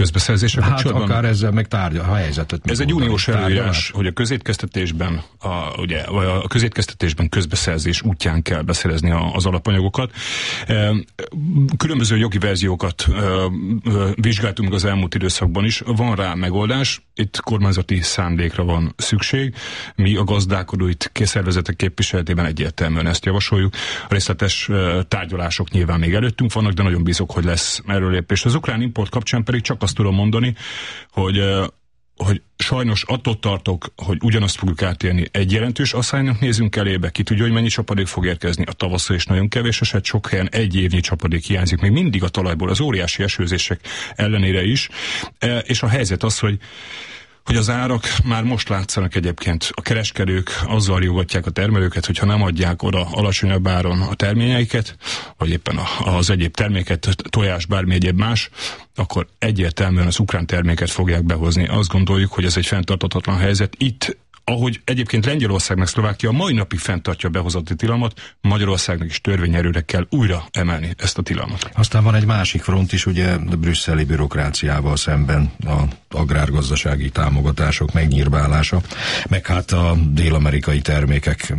közbeszerzésre kapcsolatban? Akár ezzel meg tárgya a helyzetet. Ez egy uniós előírás, hogy a közétkeztetésben közbeszerzés útján kell beszerezni az alapanyagokat. Különböző jogi verziókat vizsgáltunk az elmúlt időszakban is. Van rá megoldás, itt kormányzati szándékra van szükség. Mi a gazdálkodói szervezetek képviseletében egyértelműen ezt javasoljuk. A részletes tárgyalások nyilván még előttünk vannak, de nagyon bízok, hogy lesz erről lépés. Az ukrán import kapcsán pedig csak azt tudom mondani, hogy sajnos attól tartok, hogy ugyanazt fogjuk átélni. Egy jelentős aszálynak nézünk elébe, ki tudja, hogy mennyi csapadék fog érkezni. A tavasszal is nagyon kevés eset, sok helyen egy évnyi csapadék hiányzik, még mindig a talajból, az óriási esőzések ellenére is. És a helyzet az, hogy az árak már most látszanak egyébként. A kereskedők azzal riogatják a termelőket, hogyha nem adják oda alacsonyabb áron a terményeiket, vagy éppen az egyéb terméket, tojás, bármi egyéb más, akkor egyértelműen az ukrán terméket fogják behozni. Azt gondoljuk, hogy ez egy fenntarthatatlan helyzet. Itt, ahogy egyébként Lengyelország meg Szlovákia mai napig fenntartja a behozati tilalmat, Magyarországnak is törvényerőre kell újra emelni ezt a tilalmat. Aztán van egy másik front is, ugye a brüsszeli bürokráciával szemben a agrárgazdasági támogatások megnyírbálása, meg hát a dél-amerikai termékek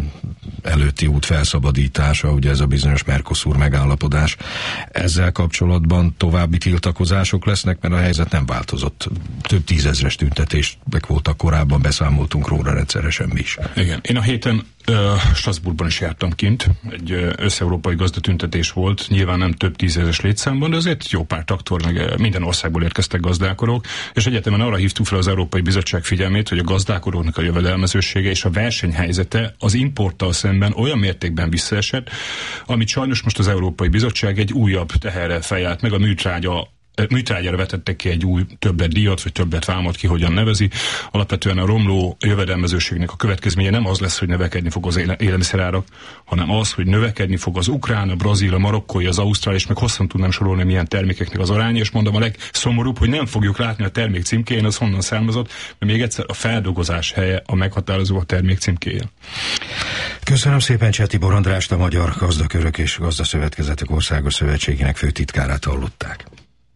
előtti út felszabadítása, ugye ez a bizonyos Mercosur megállapodás. Ezzel kapcsolatban további tiltakozások lesznek, mert a helyzet nem változott. Több tízezres tüntetések voltak korábban, beszámoltunk róla rendszeresen mi is. Igen, én a héten Strasbourgban is jártam kint, egy összeurópai gazdatüntetés volt, nyilván nem több tízezres létszámban, de azért jó pár traktor, meg minden országból érkeztek gazdálkodók, és egyetemen arra hívtuk fel az Európai Bizottság figyelmét, hogy a gazdálkodóknak a jövedelmezősége és a versenyhelyzete az importtal szemben olyan mértékben visszaesett, amit sajnos most az Európai Bizottság egy újabb teherrel feljárt meg, a műtrágyára vetettek ki egy új többletdíjat, vagy többletvámot, ki hogyan nevezi. Alapvetően a romló jövedelmezőségnek a következménye nem az lesz, hogy növekedni fog az élelmiszerárak, hanem az, hogy növekedni fog az ukrán, a brazil, a marokkói, az ausztrál, és meg hosszan tudnám sorolni milyen termékeknek az aránya, és mondom, a legszomorúbb, hogy nem fogjuk látni a termék címkéjén, az honnan származott, mert még egyszer a feldolgozás helye a meghatározó a termék címkéjén. Köszönöm szépen Cseh Tibor Andrást, a Magyar Gazdakörök és Gazdaszövetkezetek Országos Szövetségének főtitkárát hallották.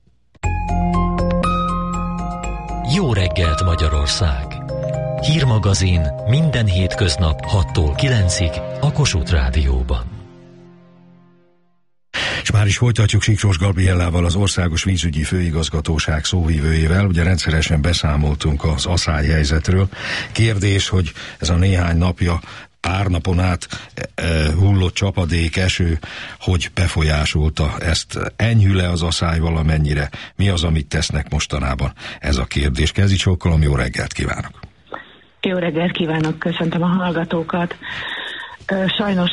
Jó reggelt Magyarország! Hírmagazin minden hétköznap 6-tól 9-ig a Kossuth Rádióban. És már is folytatjuk Siklós Gabriellával, az Országos Vízügyi Főigazgatóság szóvivőjével. Ugye rendszeresen beszámoltunk az aszályhelyzetről. Kérdés, hogy ez a néhány napja, pár napon át hullott csapadék, eső, hogy befolyásolta ezt. Enyhül-e az aszály valamennyire? Mi az, amit tesznek mostanában? Ez a kérdés. Kezdj Csókolom, jó reggelt kívánok! Jó reggelt kívánok, köszöntöm a hallgatókat. Sajnos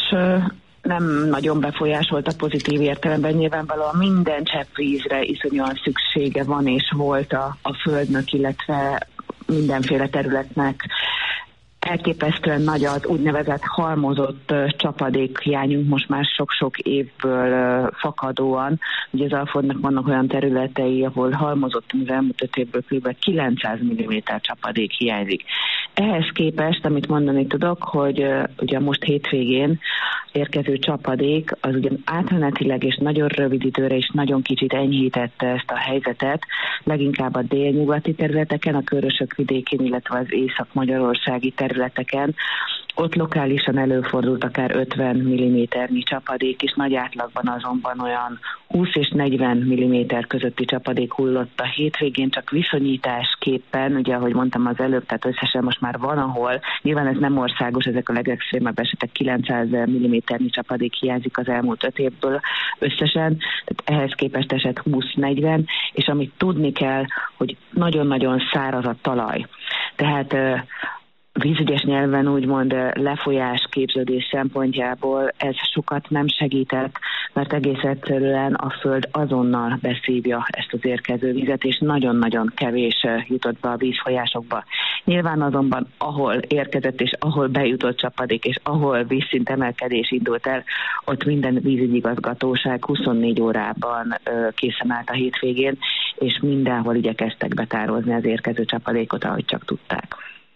nem nagyon befolyásolt a pozitív értelemben, nyilvánvalóan minden csepp vízre iszonyúan szüksége van és volt a Földnek, illetve mindenféle területnek. Elképesztően nagy az úgynevezett halmozott csapadékhiányunk most már sok-sok évből fakadóan. Ugye az Alföldnek vannak olyan területei, ahol halmozottan az elmúlt 5 évből kb. 900 mm csapadék hiányzik. Ehhez képest, amit mondani tudok, hogy ugye most hétvégén érkező csapadék az ugyan átmenetileg és nagyon rövid időre és nagyon kicsit enyhítette ezt a helyzetet, leginkább a délnyugati területeken, a Körösök vidékén, illetve az észak-magyarországi területeken. Ott lokálisan előfordult akár 50 mm-nyi csapadék is, nagy átlagban azonban olyan 20 és 40 mm közötti csapadék hullott a hétvégén, csak viszonyításképpen, ugye ahogy mondtam az előbb, tehát összesen most már van, ahol, nyilván ez nem országos, ezek a legextrémebb esetek, 900 mm-nyi csapadék hiányzik az elmúlt 5 évből összesen, tehát ehhez képest esett 20-40, és amit tudni kell, hogy nagyon-nagyon száraz a talaj. Tehát vízügyes nyelven úgymond lefolyás képződés szempontjából ez sokat nem segített, mert egész egyszerűen a Föld azonnal beszívja ezt az érkező vizet, és nagyon-nagyon kevés jutott be a vízfolyásokba. Nyilván azonban ahol érkezett és ahol bejutott csapadék, és ahol vízszintemelkedés indult el, ott minden vízügyigazgatóság 24 órában készen állt a hétvégén, és mindenhol igyekeztek betározni az érkező csapadékot, ahogy csak tudták.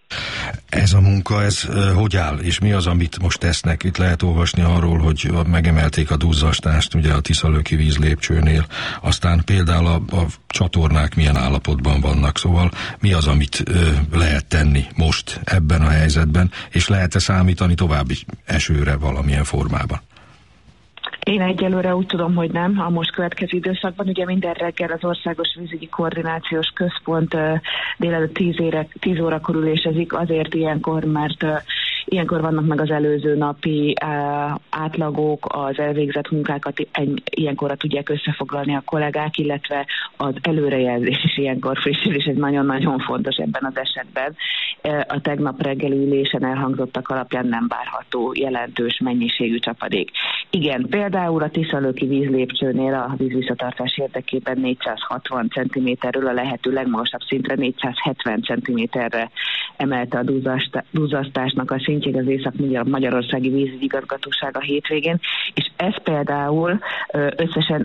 Ez a munka, ez hogy áll, és mi az, amit most tesznek? Itt lehet olvasni arról, hogy megemelték a duzzasztást ugye a Tiszalöki vízlépcsőnél, aztán például a csatornák milyen állapotban vannak, szóval mi az, amit lehet tenni most ebben a helyzetben, és lehet-e számítani további esőre valamilyen formában? Én egyelőre úgy tudom, hogy nem. A most következő időszakban ugye minden reggel az Országos Vízügyi Koordinációs Központ délelőtt 10 órakor ülésezik, azért ilyenkor, mert ilyenkor vannak meg az előző napi átlagok, az elvégzett munkákat ilyenkorra tudják összefoglalni a kollégák, illetve az előrejelzés is ilyenkor frissül, és ez nagyon-nagyon fontos ebben az esetben. A tegnap reggeli ülésen elhangzottak alapján nem várható jelentős mennyiségű csapadék. Igen, például a Tiszalöki vízlépcsőnél a vízvisszatartás érdekében 460 cm-ről a lehető legmagasabb szintre 470 cm-re emelte a duzzasztásnak a szintjét az Észak-Magyarországi Vízügyi Igazgatóság a hétvégén, és ez például összesen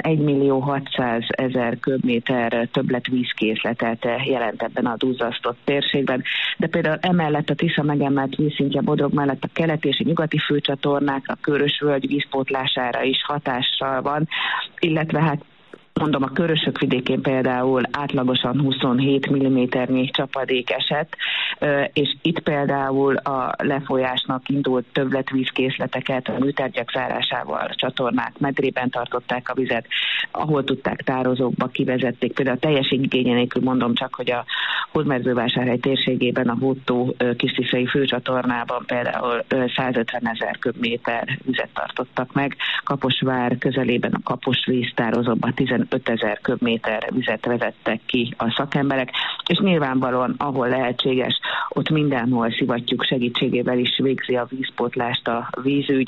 1.600.000 köbméter többletvízkészletet jelent ebben a duzzasztott térségben, de például emellett a Tisza megemelt vízszintje Bodrog mellett a keleti és a nyugati főcsatornákra, Körösvölgy vízpótlására is hatással van, illetve hát mondom, a Körösök vidékén például átlagosan 27 mm-nyi csapadék esett, és itt például a lefolyásnak indult többletvízkészleteket a műtárgyak zárásával, a csatornák medrében tartották a vizet, ahol tudták tározókba kivezették. Például a teljességigénye nélkül mondom csak, hogy a Hódmezővásárhely térségében a Hódtó Kis-Tiszai főcsatornában például 150 000 köbméter vizet tartottak meg, Kaposvár közelében a Kapos víztározóba 15 000 köbméter vizet vezettek ki a szakemberek, és nyilvánvalóan, ahol lehetséges, ott mindenhol szivattyúk segítségével is végzi a vízpótlást a vízügy.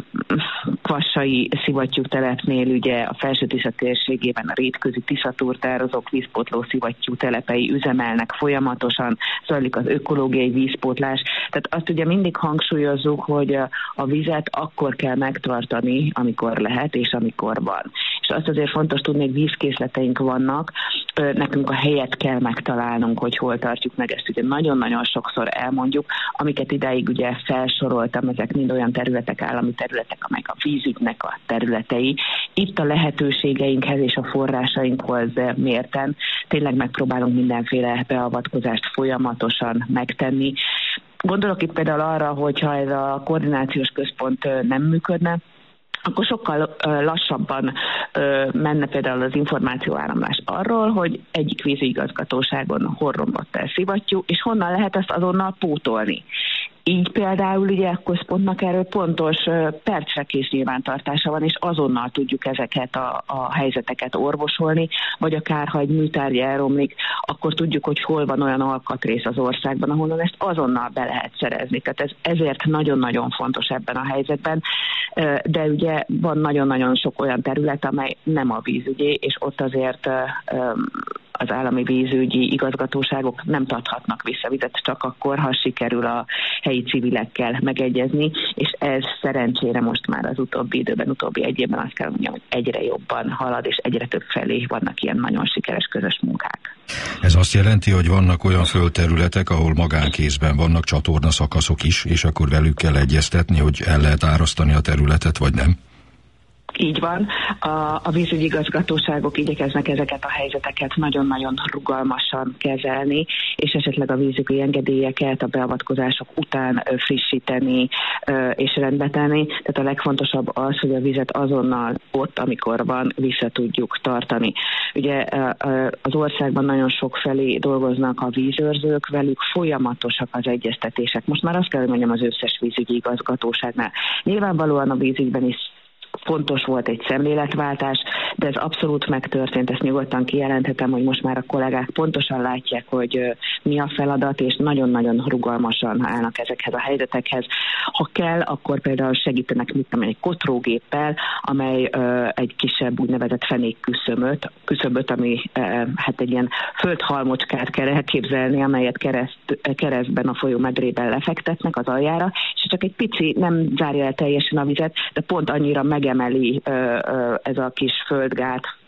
Kvassai szivattyúk telepnél ugye a Felső-Tisza térségében a rétközi tiszatúrtározók vízpótló szivattyú telepei üzemelnek folyamatosan, zajlik az ökológiai vízpótlás. Tehát azt ugye mindig hangsúlyozzuk, hogy a vizet akkor kell megtartani, amikor lehet és amikor van. És azt azért fontos tudni, hogy vízkészleteink vannak, nekünk a helyet kell megtalálnunk, hogy hol tartjuk meg, ezt ugye nagyon-nagyon sokszor elmondjuk, amiket idáig ugye felsoroltam, ezek mind olyan területek, állami területek, amelyek a vízügynek a területei. Itt a lehetőségeinkhez és a forrásainkhoz mérten tényleg megpróbálunk mindenféle beavatkozást folyamatosan megtenni. Gondolok itt például arra, hogyha ez a koordinációs központ nem működne, akkor sokkal lassabban menne például az információáramlás arról, hogy egyik vízigazgatóságon hol romlott el szivattyú, és honnan lehet ezt azonnal pótolni. Így például ugye a központnak erről pontos percre kész nyilvántartása van, és azonnal tudjuk ezeket a helyzeteket orvosolni, vagy akár ha egy műtárgy elromlik, akkor tudjuk, hogy hol van olyan alkatrész az országban, ahol ezt azonnal be lehet szerezni. Tehát ez ezért nagyon-nagyon fontos ebben a helyzetben, de ugye van nagyon-nagyon sok olyan terület, amely nem a vízügyé, és ott azért az állami vízügyi igazgatóságok nem tarthatnak vissza vizet csak akkor, ha sikerül a helyi civilekkel megegyezni, és ez szerencsére most már az utóbbi időben, utóbbi egy évben azt kell mondjam, hogy egyre jobban halad, és egyre több felé vannak ilyen nagyon sikeres közös munkák. Ez azt jelenti, hogy vannak olyan földterületek, ahol magánkézben vannak csatornaszakaszok is, és akkor velük kell egyeztetni, hogy el lehet árasztani a területet, vagy nem? Így van. A vízügyi igazgatóságok igyekeznek ezeket a helyzeteket nagyon-nagyon rugalmasan kezelni, és esetleg a vízügyi engedélyeket a beavatkozások után frissíteni és rendbe tenni. Tehát a legfontosabb az, hogy a vizet azonnal ott, amikor van, vissza tudjuk tartani. Ugye az országban nagyon sok felé dolgoznak a vízőrzők, velük folyamatosak az egyeztetések. Most már azt kell, hogy mondjam, az összes vízügyi igazgatóságnál. Nyilvánvalóan a vízügyben is fontos volt egy szemléletváltás, de ez abszolút megtörtént, ezt nyugodtan kijelenthetem, hogy most már a kollégák pontosan látják, hogy mi a feladat, és nagyon-nagyon rugalmasan állnak ezekhez a helyzetekhez. Ha kell, akkor például segítenek egy kotrógéppel, amely egy kisebb úgynevezett fenék küszöböt, ami hát egy ilyen földhalmocskát kell elképzelni, amelyet keresztben a folyó medrében lefektetnek az aljára, és csak egy pici, nem zárja el teljesen a vizet, de pont annyira megemeli ez a kis földgát,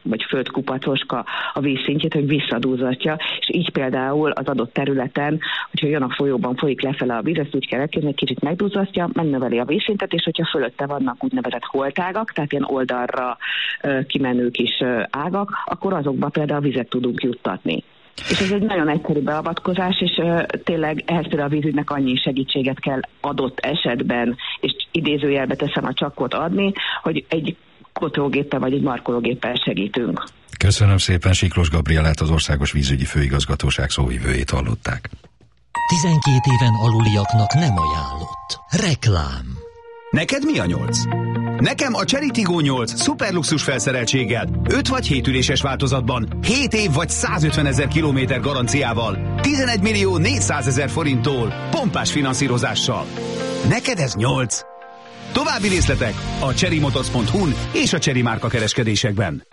vagy földkupacocska a vízszintjét, hogy visszadúzzatja, és így például az adott területen, hogyha jön a folyóban folyik lefele a víz, ezt úgy kell elképzelni, hogy kicsit megduzzasztja, megnöveli a vízszintet, és hogyha fölötte vannak úgynevezett holtágak, tehát ilyen oldalra kimenő kis ágak, akkor azokba például vizet tudunk juttatni. És ez egy nagyon egyszerű beavatkozás, és tényleg ehhez például a vízügynek annyi segítséget kell adott esetben, és idézőjelbe teszem a csakkot adni, hogy egy kotrógéppel vagy egy markológéppel segítünk. Köszönöm szépen, Siklós Gabriellát, az Országos Vízügyi Főigazgatóság szóvivőjét hallották. 12 éven aluliaknak nem ajánlott. Reklám. Neked mi a 8? Nekem a Chery Tiggo 8 szuperluxus felszereltséggel, 5 vagy 7 üléses változatban, 7 év vagy 150 000 kilométer garanciával, 11 millió 400 000 forinttól, pompás finanszírozással. Neked ez 8? További részletek a cherrymotors.hu-n és a Chery márka kereskedésekben.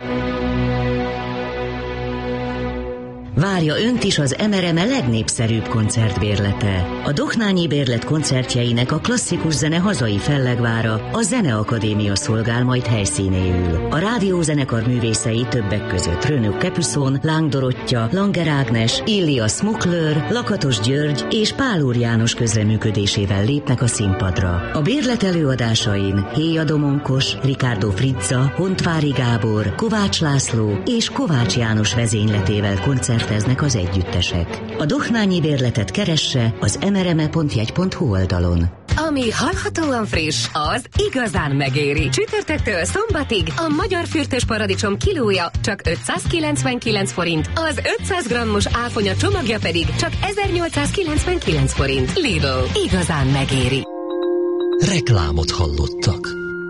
Várja önt is az MRME legnépszerűbb koncertbérlete. A Dohnányi Bérlet koncertjeinek a klasszikus zene hazai fellegvára, a Zeneakadémia szolgál majd helyszínéül. A rádiózenekar művészei többek között Rönök Capuszon, Láng Dorottya, Langer Ágnes, Illia Smukler, Lakatos György és Pál Úr János közreműködésével lépnek a színpadra. A bérlet előadásain Héja Domonkos, Ricardo Frizza, Hontvári Gábor, Kovács László és Kovács János vezényletével koncerteznek az együttesek. A Dohnányi Bérletet keresse az mrme.jegy.hu oldalon. Ami hallhatóan friss, az igazán megéri. Csütörtöktől szombatig a magyar fürtös paradicsom kilója csak 599 forint, az 500 grammos áfonya csomagja pedig csak 1899 forint. Lidl, igazán megéri. Reklámot hallottak.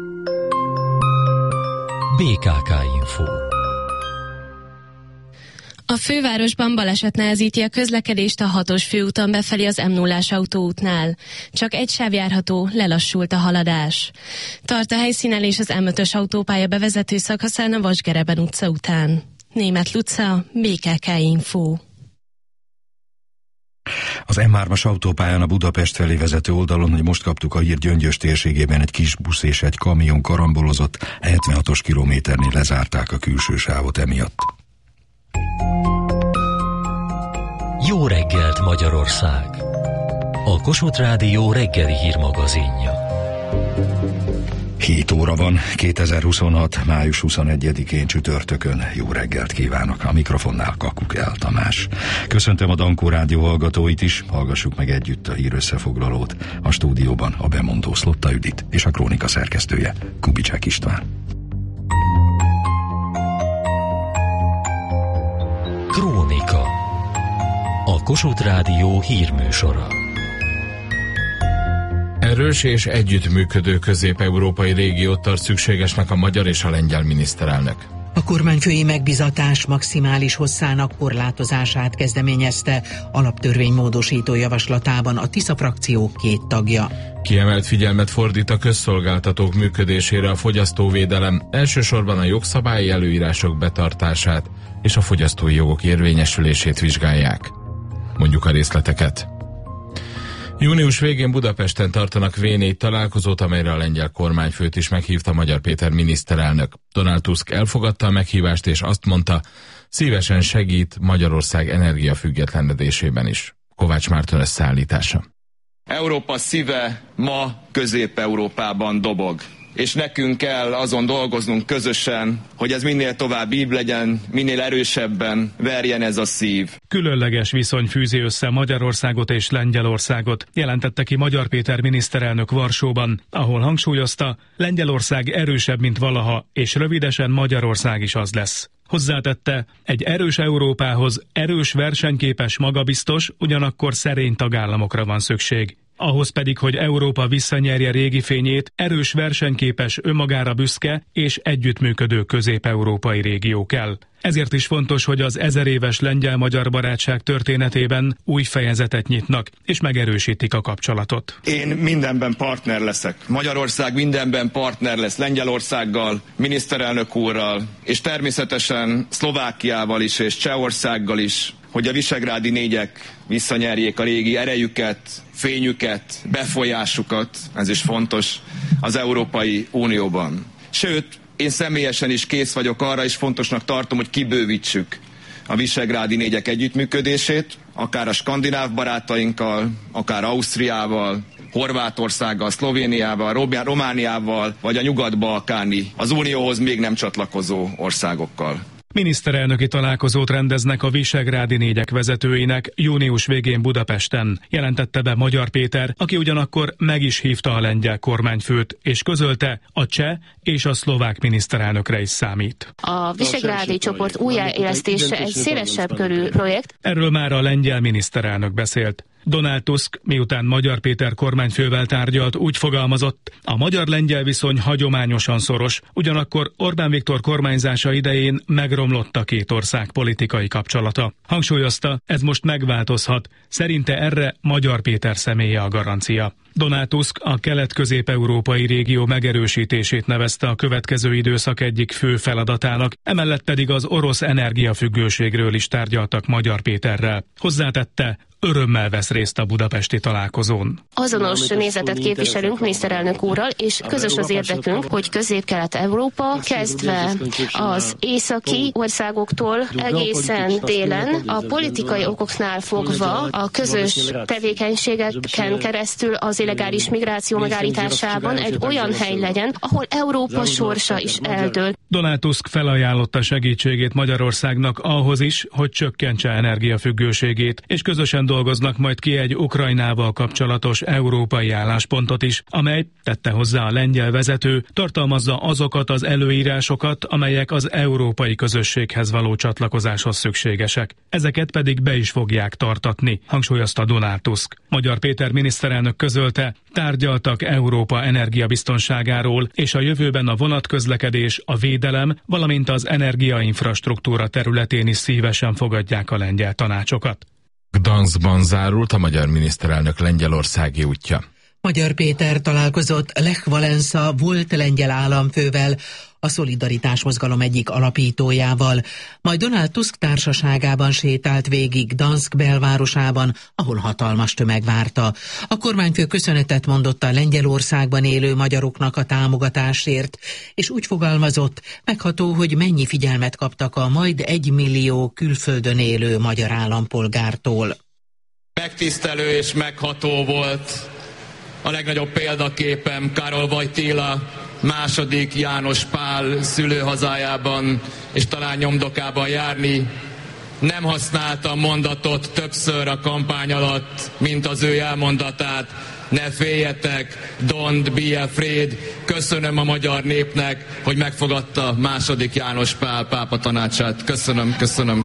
BKK Info. A fővárosban baleset nehezíti a közlekedést a 6-os főúton befelé az M0-ás autóútnál. Csak egy sáv járható, lelassult a haladás. Tart a helyszínelés az M5-ös autópálya bevezető szakaszán a Vasgereben utca után. Németh Luca, BKK Info. Az M3-as autópályán a Budapest felé vezető oldalon, hogy most kaptuk a hír, Gyöngyös térségében egy kis busz és egy kamion karambolozott, 76-os kilométernél lezárták a külső sávot emiatt. Jó reggelt, Magyarország! A Kossuth Rádió reggeli hírmagazinja. 7 óra van, 2026. május 21-én csütörtökön. Jó reggelt kívánok! A mikrofonnál Kakukel Tamás. Köszöntöm a Dankó Rádió hallgatóit is, hallgassuk meg együtt a hírösszefoglalót. A stúdióban a bemondó Szlotta Judit és a krónika szerkesztője Kubicsák István. Krónika. A Kossuth Rádió hírműsora. Erős és együttműködő közép-európai régiót tart szükségesnek a magyar és a lengyel miniszterelnök. A kormányfői megbizatás maximális hosszának korlátozását kezdeményezte alaptörvénymódosító javaslatában a Tisza frakció 2 tagja. Kiemelt figyelmet fordít a közszolgáltatók működésére a fogyasztóvédelem, elsősorban a jogszabályi előírások betartását és a fogyasztói jogok érvényesülését vizsgálják. Mondjuk a részleteket. Június végén Budapesten tartanak V4 találkozót, amelyre a lengyel kormányfőt is meghívta Magyar Péter miniszterelnök. Donald Tusk elfogadta a meghívást, és azt mondta, szívesen segít Magyarország energiafüggetlenedésében is. Kovács Márton összeállítása. Európa szíve ma Közép-Európában dobog. És nekünk kell azon dolgoznunk közösen, hogy ez minél tovább így legyen, minél erősebben verjen ez a szív. Különleges viszony fűzi össze Magyarországot és Lengyelországot, jelentette ki Magyar Péter miniszterelnök Varsóban, ahol hangsúlyozta, Lengyelország erősebb, mint valaha, és rövidesen Magyarország is az lesz. Hozzátette, egy erős Európához erős, versenyképes, magabiztos, ugyanakkor szerény tagállamokra van szükség. Ahhoz pedig, hogy Európa visszanyerje régi fényét, erős, versenyképes, önmagára büszke és együttműködő közép-európai régió kell. Ezért is fontos, hogy az 1000 éves lengyel-magyar barátság történetében új fejezetet nyitnak, és megerősítik a kapcsolatot. Én mindenben partner leszek. Magyarország mindenben partner lesz Lengyelországgal, miniszterelnök úrral, és természetesen Szlovákiával is, és Csehországgal is, hogy a visegrádi négyek visszanyerjék a régi erejüket, fényüket, befolyásukat, ez is fontos, az Európai Unióban. Sőt, Én személyesen is kész vagyok arra, és fontosnak tartom, hogy kibővítsük a visegrádi négyek együttműködését, akár a skandináv barátainkkal, akár Ausztriával, Horvátországgal, Szlovéniával, Romániával, vagy a nyugat-balkáni, az Unióhoz még nem csatlakozó országokkal. Miniszterelnöki találkozót rendeznek a visegrádi négyek vezetőinek június végén Budapesten, jelentette be Magyar Péter, aki ugyanakkor meg is hívta a lengyel kormányfőt, és közölte, a cseh és a szlovák miniszterelnökre is számít. A visegrádi csoport újjáélesztése egy szélesebb körű projekt. Erről már a lengyel miniszterelnök beszélt. Donald Tusk, miután Magyar Péter kormányfővel tárgyalt, úgy fogalmazott, a magyar-lengyel viszony hagyományosan szoros, ugyanakkor Orbán Viktor kormányzása idején megromlott a két ország politikai kapcsolata. Hangsúlyozta, ez most megváltozhat, szerinte erre Magyar Péter személye a garancia. Donald Tusk a kelet-közép-európai régió megerősítését nevezte a következő időszak egyik fő feladatának, emellett pedig az orosz energiafüggőségről is tárgyaltak Magyar Péterrel. Hozzátette, örömmel vesz részt a budapesti találkozón. Azonos nézetet képviselünk miniszterelnök úrral, és közös az érdekünk, hogy Közép-Kelet-Európa kezdve az északi országoktól egészen délen a politikai okoknál fogva a közös tevékenységeken keresztül az illegális migráció megállításában egy olyan hely legyen, ahol Európa sorsa is eldől. Donald Tusk felajánlotta segítségét Magyarországnak ahhoz is, hogy csökkentse energiafüggőségét, és közösen dolgoznak majd ki egy Ukrajnával kapcsolatos európai álláspontot is, amely, tette hozzá a lengyel vezető, tartalmazza azokat az előírásokat, amelyek az európai közösséghez való csatlakozáshoz szükségesek. Ezeket pedig be is fogják tartatni, hangsúlyozta Donald Tusk. Magyar Péter miniszterelnök közölte, tárgyaltak Európa energiabiztonságáról, és a jövőben a vonatközlekedés, a védelem, valamint az energiainfrastruktúra területén is szívesen fogadják a lengyel tanácsokat. Gdanskban zárult a magyar miniszterelnök lengyelországi útja. Magyar Péter találkozott Lech Wałęsa volt lengyel államfővel, a Szolidaritás mozgalom egyik alapítójával, majd Donald Tusk társaságában sétált végig Gdansk belvárosában, ahol hatalmas tömeg várta. A kormányfő köszönetet mondott a Lengyelországban élő magyaroknak a támogatásért, és úgy fogalmazott, megható, hogy mennyi figyelmet kaptak a majd 1 millió külföldön élő magyar állampolgártól. Megtisztelő és megható volt a legnagyobb példaképem Karol Wojtyła második János Pál szülőhazájában és talán nyomdokában járni. Nem használtam mondatot többször a kampány alatt, mint az ő elmondatát. Ne féljetek, don't be afraid. Köszönöm a magyar népnek, hogy megfogadta második János Pál pápa tanácsát. Köszönöm.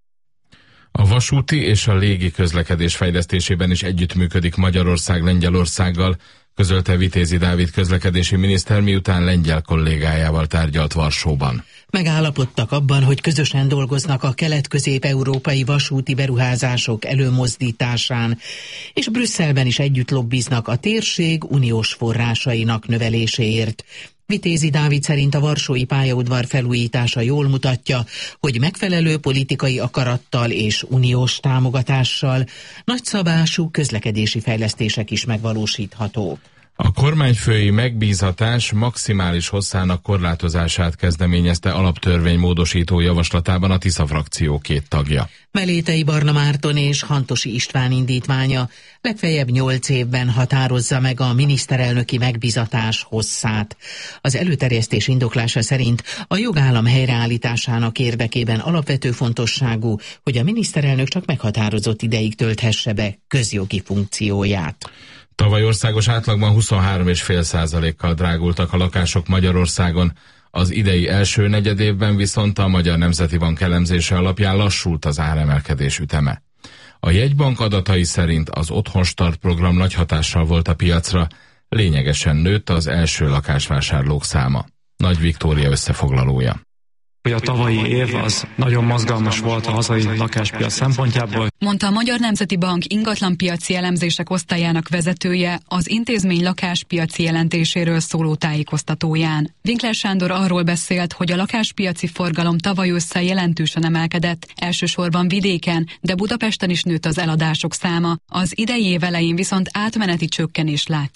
A vasúti és a légi közlekedés fejlesztésében is együttműködik Magyarország Lengyelországgal, közölte Vitézi Dávid közlekedési miniszter, miután lengyel kollégájával tárgyalt Varsóban. Megállapodtak abban, hogy közösen dolgoznak a kelet-közép-európai vasúti beruházások előmozdításán, és Brüsszelben is együtt lobbiznak a térség uniós forrásainak növeléséért. Vitézi Dávid szerint a varsói pályaudvar felújítása jól mutatja, hogy megfelelő politikai akarattal és uniós támogatással nagyszabású közlekedési fejlesztések is megvalósíthatók. A kormányfői megbízatás maximális hosszának korlátozását kezdeményezte alaptörvény módosító javaslatában a Tisza frakció 2 tagja. Melétei Barna Márton és Hantosi István indítványa legfeljebb 8 évben határozza meg a miniszterelnöki megbízatás hosszát. Az előterjesztés indoklása szerint a jogállam helyreállításának érdekében alapvető fontosságú, hogy a miniszterelnök csak meghatározott ideig tölthesse be közjogi funkcióját. Tavaly országos átlagban 23,5%-kal drágultak a lakások Magyarországon, az idei első negyedévben viszont a Magyar Nemzeti Bank elemzése alapján lassult az áremelkedés üteme. A jegybank adatai szerint az Otthonstart program nagy hatással volt a piacra, lényegesen nőtt az első lakásvásárlók száma. Nagy Viktória összefoglalója. A tavalyi év az nagyon mozgalmas volt a hazai lakáspiac szempontjából. Mondta a Magyar Nemzeti Bank ingatlanpiaci elemzések osztályának vezetője az intézmény lakáspiaci jelentéséről szóló tájékoztatóján. Winkler Sándor arról beszélt, hogy a lakáspiaci forgalom tavaly ősszel jelentősen emelkedett, elsősorban vidéken, de Budapesten is nőtt az eladások száma. Az idei év elején viszont átmeneti csökkenés látszik.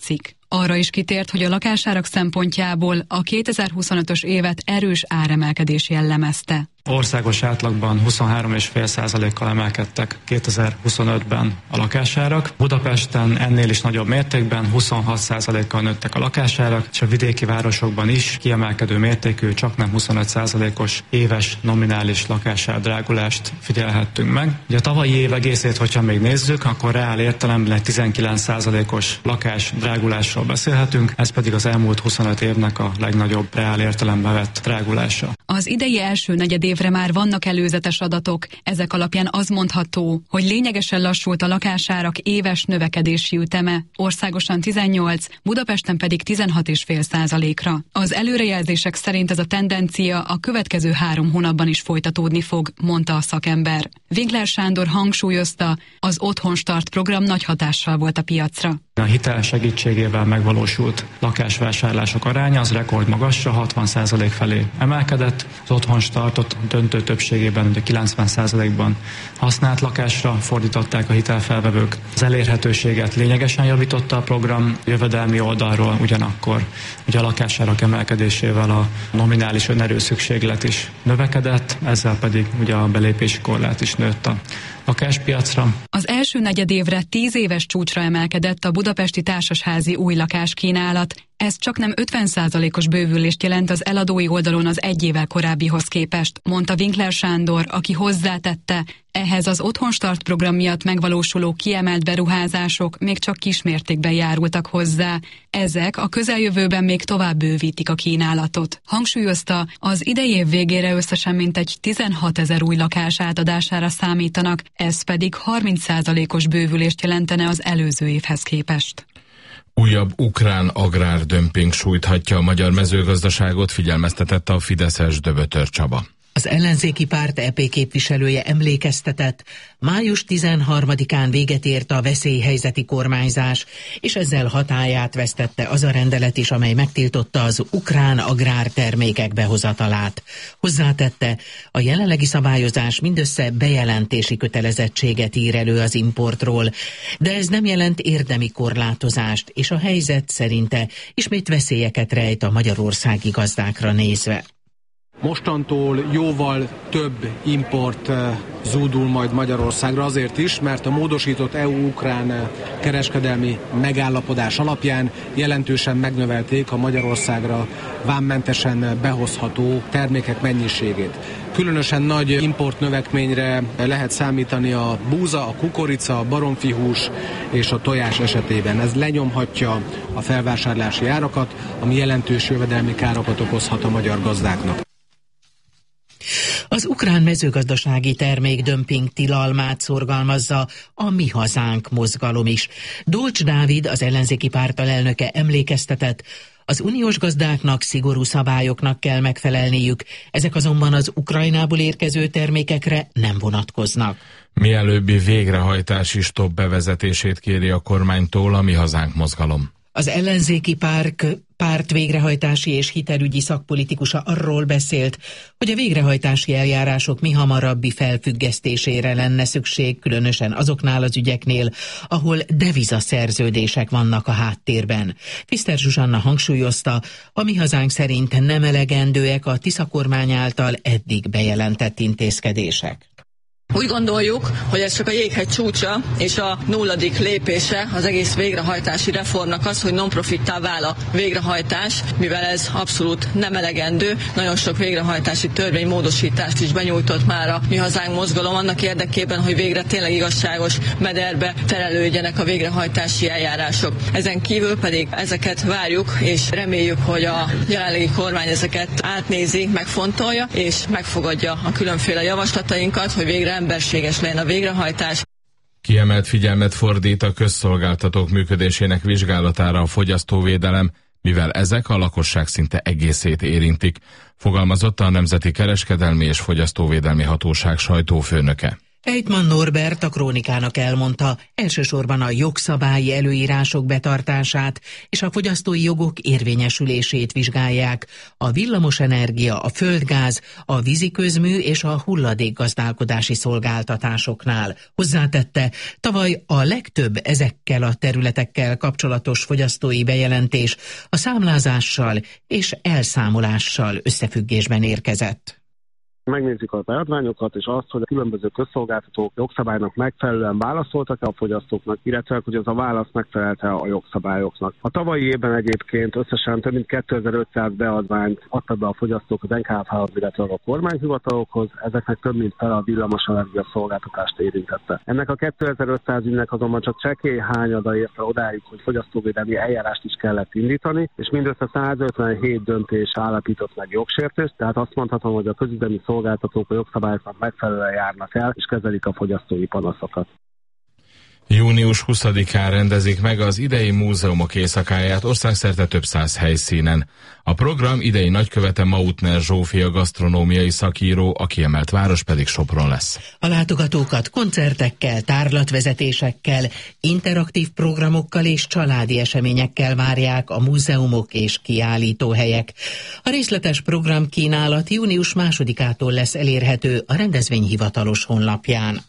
Arra is kitért, hogy a lakásárak szempontjából a 2025-ös évet erős áremelkedés jellemezte. Országos átlagban 23,5%-kal emelkedtek 2025-ben a lakásárak. Budapesten ennél is nagyobb mértékben 26%-kal nőttek a lakásárak, és a vidéki városokban is kiemelkedő mértékű, csaknem 25%-os éves nominális lakásárdrágulást figyelhettünk meg. Ugye a tavalyi év egészét, hogyha még nézzük, akkor reál értelemben egy 19%-os lakásdrágulásról beszélhetünk, ez pedig az elmúlt 25 évnek a legnagyobb reál értelemben vett drágulása. Az idei első negyedévre már vannak előzetes adatok, ezek alapján az mondható, hogy lényegesen lassult a lakásárak éves növekedési üteme, országosan 18, Budapesten pedig 16,5%-ra. Az előrejelzések szerint ez a tendencia a következő 3 hónapban is folytatódni fog, mondta a szakember. Winkler Sándor hangsúlyozta, az Otthonstart program nagy hatással volt a piacra. A hitel segítségével megvalósult lakásvásárlások aránya az rekordmagasra 60% felé emelkedett. Az Otthonstartot döntő többségében, ugye 90%-ban használt lakásra fordították a hitelfelvevők. Az elérhetőséget lényegesen javította a program, jövedelmi oldalról ugyanakkor ugye a lakásárak emelkedésével a nominális önerő szükséglet is növekedett, ezzel pedig ugye a belépési korlát is nőtt a lakáspiacra. Az első negyedévre 10 éves csúcsra emelkedett a budapesti társasházi új lakáskínálat. Ez csaknem 50%-os bővülést jelent az eladói oldalon az egy évvel korábbihoz képest, mondta Winkler Sándor, aki hozzátette, ehhez az Otthonstart program miatt megvalósuló kiemelt beruházások még csak kismértékben járultak hozzá. Ezek a közeljövőben még tovább bővítik a kínálatot. Hangsúlyozta, az idei év végére összesen mintegy 16 000 új lakás átadására számítanak, ez pedig 30%-os bővülést jelentene az előző évhez képest. Újabb ukrán agrárdömping sújthatja a magyar mezőgazdaságot, figyelmeztetett a fideszes Döbötör Csaba. Az ellenzéki párt EP képviselője emlékeztetett, május 13-án véget ért a veszélyhelyzeti kormányzás, és ezzel hatályát vesztette az a rendelet is, amely megtiltotta az ukrán agrártermékek behozatalát. Hozzátette, a jelenlegi szabályozás mindössze bejelentési kötelezettséget ír elő az importról, de ez nem jelent érdemi korlátozást, és a helyzet szerinte ismét veszélyeket rejt a magyarországi gazdákra nézve. Mostantól jóval több import zúdul majd Magyarországra azért is, mert a módosított EU-ukrán kereskedelmi megállapodás alapján jelentősen megnövelték a Magyarországra vámmentesen behozható termékek mennyiségét. Különösen nagy importnövekményre lehet számítani a búza, a kukorica, a baromfihús és a tojás esetében. Ez lenyomhatja a felvásárlási árakat, ami jelentős jövedelmi károkat okozhat a magyar gazdáknak. Az ukrán mezőgazdasági termékdömping tilalmát szorgalmazza a Mi Hazánk mozgalom is. Dolcs Dávid, az ellenzéki párt alelnöke emlékeztetett, az uniós gazdáknak szigorú szabályoknak kell megfelelniük, ezek azonban az Ukrajnából érkező termékekre nem vonatkoznak. Mielőbbi végrehajtási stopp bevezetését kéri a kormánytól a Mi Hazánk mozgalom. Az ellenzéki párt végrehajtási és hitelügyi szakpolitikusa arról beszélt, hogy a végrehajtási eljárások mihamarabbi felfüggesztésére lenne szükség, különösen azoknál az ügyeknél, ahol devizaszerződések vannak a háttérben. Fiszter Zsuzsanna hangsúlyozta, a Mi Hazánk szerint nem elegendőek a Tisza kormány által eddig bejelentett intézkedések. Úgy gondoljuk, hogy ez csak a jéghegy csúcsa és a 0. lépése az egész végrehajtási reformnak az, hogy non-profittá vál a végrehajtás, mivel ez abszolút nem elegendő. Nagyon sok végrehajtási törvénymódosítást is benyújtott már a Mi Hazánk mozgalom annak érdekében, hogy végre tényleg igazságos mederbe terelődjenek a végrehajtási eljárások. Ezen kívül pedig ezeket várjuk, és reméljük, hogy a jelenlegi kormány ezeket átnézi, megfontolja, és megfogadja a különféle javaslatainkat, hogy végre emberséges legyen a végrehajtás. Kiemelt figyelmet fordít a közszolgáltatók működésének vizsgálatára a fogyasztóvédelem, mivel ezek a lakosság szinte egészét érintik, fogalmazott a Nemzeti Kereskedelmi és Fogyasztóvédelmi Hatóság sajtófőnöke. Ejtman Norbert a Krónikának elmondta, elsősorban a jogszabályi előírások betartását és a fogyasztói jogok érvényesülését vizsgálják a villamosenergia, a földgáz, a víziközmű és a hulladékgazdálkodási szolgáltatásoknál. Hozzátette, tavaly a legtöbb ezekkel a területekkel kapcsolatos fogyasztói bejelentés a számlázással és elszámolással összefüggésben érkezett. Megnézzük a beadványokat, és azt, hogy a különböző közszolgáltatók jogszabálynak megfelelően válaszoltak-e a fogyasztóknak, illetve hogy az a válasz megfelelte a jogszabályoknak. A tavalyi évben egyébként összesen több mint 2500 beadványt adtak be a fogyasztók az NKFH-hoz, illetve a kormányhivatalokhoz, ezeknek több mint fele a villamosenergia szolgáltatást érintette. Ennek a 2500 ügynek azonban csak csekély hányada ért el odáig, hogy fogyasztóvédelmi eljárást is kellett indítani, és mindössze 157 döntés állapított meg jogsértést, tehát azt mondhatom, hogy a közüzemi szolgáltatók a jogszabályoknak megfelelően járnak el, és kezelik a fogyasztói panaszokat. Június 20-án rendezik meg az idei múzeumok éjszakáját országszerte több 100 helyszínen. A program idei nagykövete Mautner Zsófia gasztronómiai szakíró, a kiemelt város pedig Sopron lesz. A látogatókat koncertekkel, tárlatvezetésekkel, interaktív programokkal és családi eseményekkel várják a múzeumok és kiállítóhelyek. A részletes programkínálat június 2-ától lesz elérhető a rendezvény hivatalos honlapján.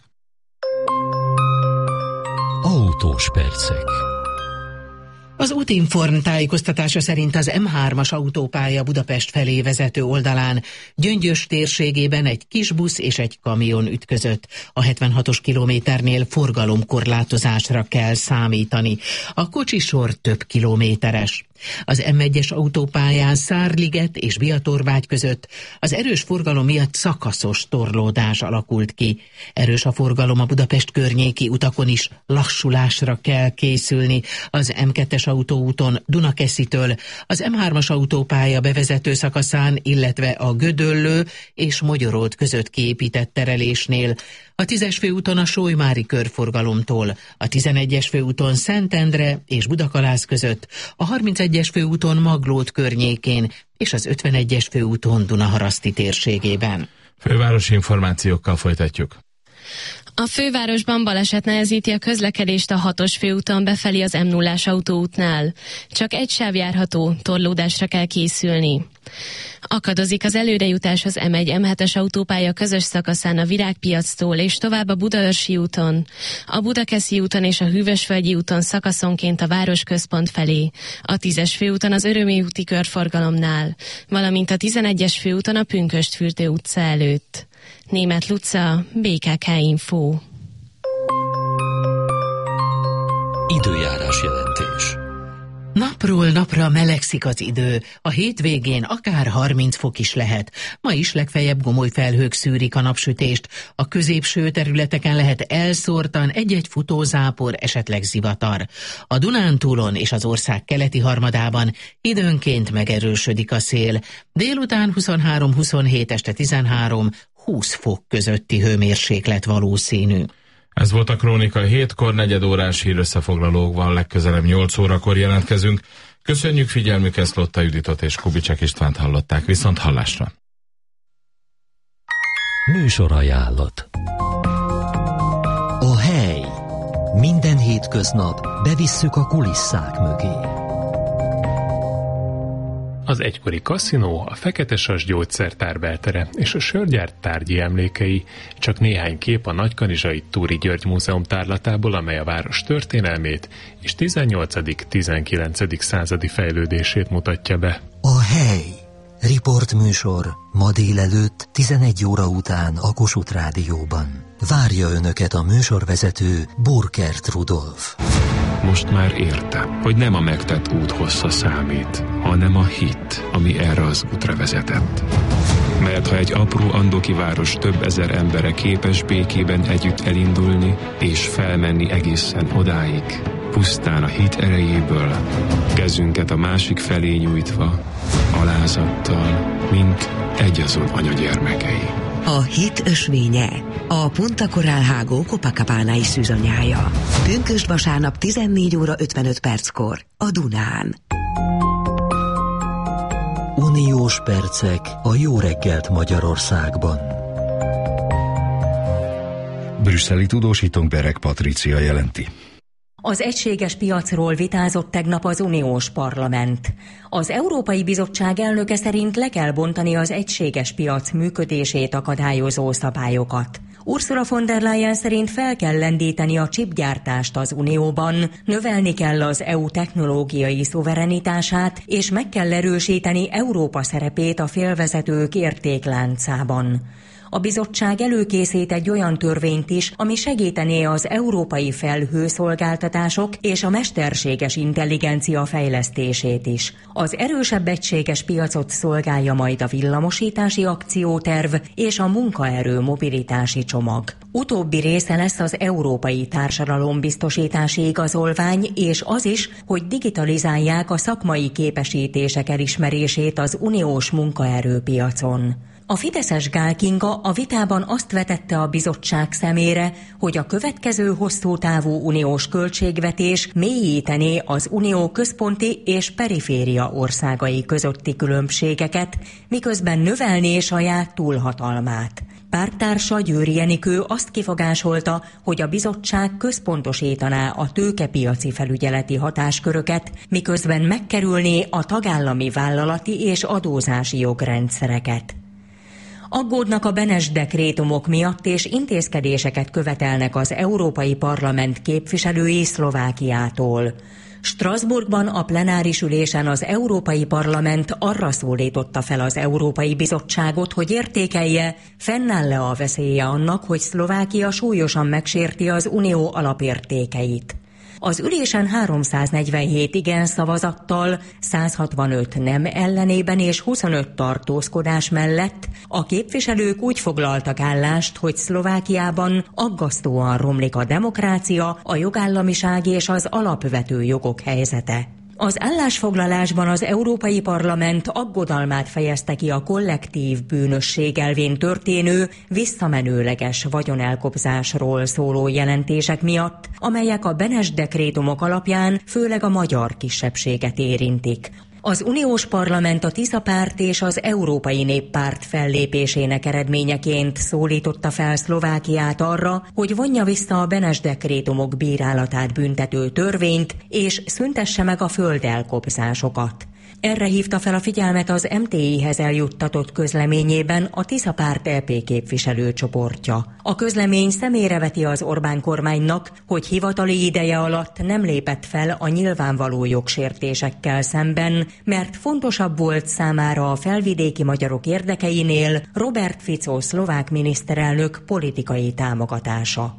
Autós percek. Az Útinform tájékoztatása szerint az M3-as autópálya Budapest felé vezető oldalán Gyöngyös térségében egy kis busz és egy kamion ütközött. A 76-os kilométernél forgalomkorlátozásra kell számítani. A kocsisor több kilométeres. Az M1-es autópályán Szárliget és Biatorvágy között az erős forgalom miatt szakaszos torlódás alakult ki. Erős a forgalom a Budapest környéki utakon is, lassulásra kell készülni. Az M2-es autóúton Dunakeszitől, az M3-as autópálya bevezető szakaszán, illetve a Gödöllő és Mogyoród között kiépített terelésnél, a 10-es főúton a Solymári körforgalomtól, a 11-es főúton Szentendre és Budakalász között, a 31-es főúton Maglód környékén és az 51-es főúton Dunaharaszti térségében. Fővárosi információkkal folytatjuk. A fővárosban baleset nehezíti a közlekedést a 6-os főúton befelé az M0-ás autóútnál. Csak egy sáv járható, torlódásra kell készülni. Akadozik az előrejutás az M1-M7-es autópálya közös szakaszán a Virágpiactól és tovább a Budaörsi úton, a Budakeszi úton és a Hűvösvölgyi úton szakaszonként a városközpont felé, a 10-es főúton az Örömi úti körforgalomnál, valamint a 11-es főúton a Pünkösdfürdő utca előtt. Németh Luca, BKK Info. Időjárás jelentés. Napról napra melegszik az idő, a hétvégén akár 30 fok is lehet. Ma is legfeljebb gomoly felhők szűrik a napsütést, a középső területeken lehet elszórtan egy-egy futózápor, esetleg zivatar. A Dunántúlon és az ország keleti harmadában időnként megerősödik a szél. Délután 23-27, este 13-20 fok közötti hőmérséklet valószínű. Ez volt a Krónika 7-kor, negyedórás hírösszefoglalókban, legközelebb 8 órakor jelentkezünk. Köszönjük figyelmüket, Szlotta Juditot és Kubicek Istvánt hallották, viszont hallásra. Műsorajánlat. A hely. Minden hétköznap bevisszük a kulisszák mögé. Az egykori kaszinó, a Feketesas gyógyszertár beltere és a sörgyár tárgyi emlékei, csak néhány kép a Nagykanizsai Túri György Múzeum tárlatából, amely a város történelmét és 18.-19. századi fejlődését mutatja be. A hely. Riportműsor ma délelőtt 11 óra után a Kossuth Rádióban. Várja Önöket a műsorvezető Burkert Rudolf. Most már értem, hogy nem a megtett út hossza számít, hanem a hit, ami erre az útra vezetett. Mert ha egy apró andoki város több ezer embere képes békében együtt elindulni és felmenni egészen odáig, pusztán a hit erejéből, kezünket a másik felé nyújtva, alázattal, mint egyazon anyagyermekei. A hit ösvénye, a Punta Coral Hágó Copacabana-i szűzanyája. Pünkösd vasárnap 14 óra 55 perckor a Dunán. Uniós percek a Jó reggelt Magyarországban. Brüsszeli tudósítónk Bereg Patrícia jelenti. Az egységes piacról vitázott tegnap az uniós parlament. Az Európai Bizottság elnöke szerint le kell bontani az egységes piac működését akadályozó szabályokat. Ursula von der Leyen szerint fel kell lendíteni a csipgyártást az Unióban, növelni kell az EU technológiai szuverenitását, és meg kell erősíteni Európa szerepét a félvezetők értékláncában. A bizottság előkészít egy olyan törvényt is, ami segítené az európai felhőszolgáltatások és a mesterséges intelligencia fejlesztését is. Az erősebb egységes piacot szolgálja majd a villamosítási akcióterv és a munkaerő mobilitási csomag. Utóbbi része lesz az európai társadalombiztosítási igazolvány, és az is, hogy digitalizálják a szakmai képesítések elismerését az uniós munkaerőpiacon. A fideszes Gál Kinga a vitában azt vetette a bizottság szemére, hogy a következő hosszú távú uniós költségvetés mélyítené az unió központi és periféria országai közötti különbségeket, miközben növelné saját túlhatalmát. Párttársa Győri Enikő azt kifogásolta, hogy a bizottság központosítaná a tőkepiaci felügyeleti hatásköröket, miközben megkerülné a tagállami vállalati és adózási jogrendszereket. Aggódnak a Benes dekrétumok miatt, és intézkedéseket követelnek az Európai Parlament képviselői Szlovákiától. Strasbourgban a plenáris ülésen az Európai Parlament arra szólította fel az Európai Bizottságot, hogy értékelje, fennáll-e a veszélye annak, hogy Szlovákia súlyosan megsérti az unió alapértékeit. Az ülésen 347 igen szavazattal, 165 nem ellenében és 25 tartózkodás mellett a képviselők úgy foglaltak állást, hogy Szlovákiában aggasztóan romlik a demokrácia, a jogállamiság és az alapvető jogok helyzete. Az állásfoglalásban az Európai Parlament aggodalmát fejezte ki a kollektív bűnösség elvén történő, visszamenőleges vagyonelkobzásról szóló jelentések miatt, amelyek a Benes dekrétumok alapján főleg a magyar kisebbséget érintik. Az uniós parlament a Tisza párt és az Európai Néppárt fellépésének eredményeként szólította fel Szlovákiát arra, hogy vonja vissza a Benes dekrétumok bírálatát büntető törvényt, és szüntesse meg a földelkobzásokat. Erre hívta fel a figyelmet az MTI-hez eljuttatott közleményében a Tisza párt EP képviselőcsoportja. A közlemény szemére veti az Orbán kormánynak, hogy hivatali ideje alatt nem lépett fel a nyilvánvaló jogsértésekkel szemben, mert fontosabb volt számára a felvidéki magyarok érdekeinél Robert Fico szlovák miniszterelnök politikai támogatása.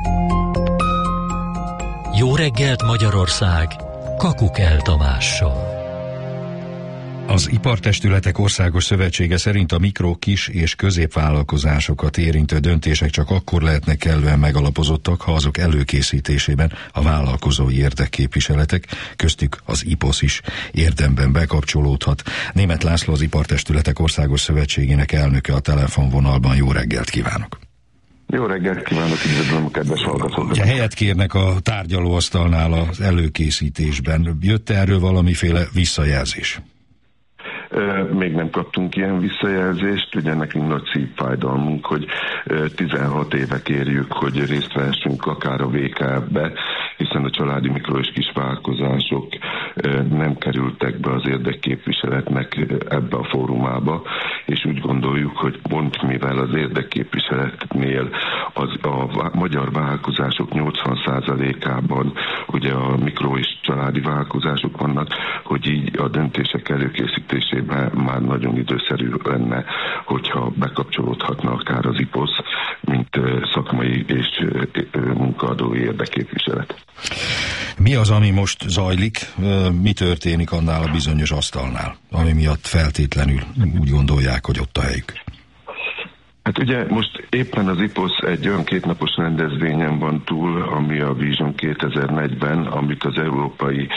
Jó reggelt Magyarország! Kakukel Tamással. Az Ipartestületek Országos Szövetsége szerint a mikro, kis és középvállalkozásokat érintő döntések csak akkor lehetnek kellően megalapozottak, ha azok előkészítésében a vállalkozói érdekképviseletek, köztük az IPOSZ is érdemben bekapcsolódhat. Németh László, az Ipartestületek Országos Szövetségének elnöke a telefonvonalban. Jó reggelt kívánok! Jó reggelt kívánok, üdvözlöm a kedves hallgatókat! Helyet kérnek a tárgyalóasztalnál az előkészítésben. Jött erről valamiféle visszajelzés? Még nem kaptunk ilyen visszajelzést, ugye nekünk nagy szívfájdalmunk, hogy 16 éve kérjük, hogy részt vehessünk akár a VKF-be, hiszen a családi mikro- és kisvállalkozások nem kerültek be az érdekképviseletnek ebbe a fórumába, és úgy gondoljuk, hogy pont mivel az érdekképviseletnél a magyar vállalkozások 80%-ában ugye a mikro- és családi vállalkozások vannak, hogy így a döntések előkészítésében már nagyon időszerű lenne, hogyha bekapcsolódhatna akár az IPOSZ, mint szakmai és munkaadói érdekképviselet. Mi az, ami most zajlik? Mi történik annál a bizonyos asztalnál, ami miatt feltétlenül úgy gondolják, hogy ott a helyük? Hát ugye most éppen az IPOSZ egy olyan kétnapos rendezvényen van túl, ami a Vision 2040, amit az Európai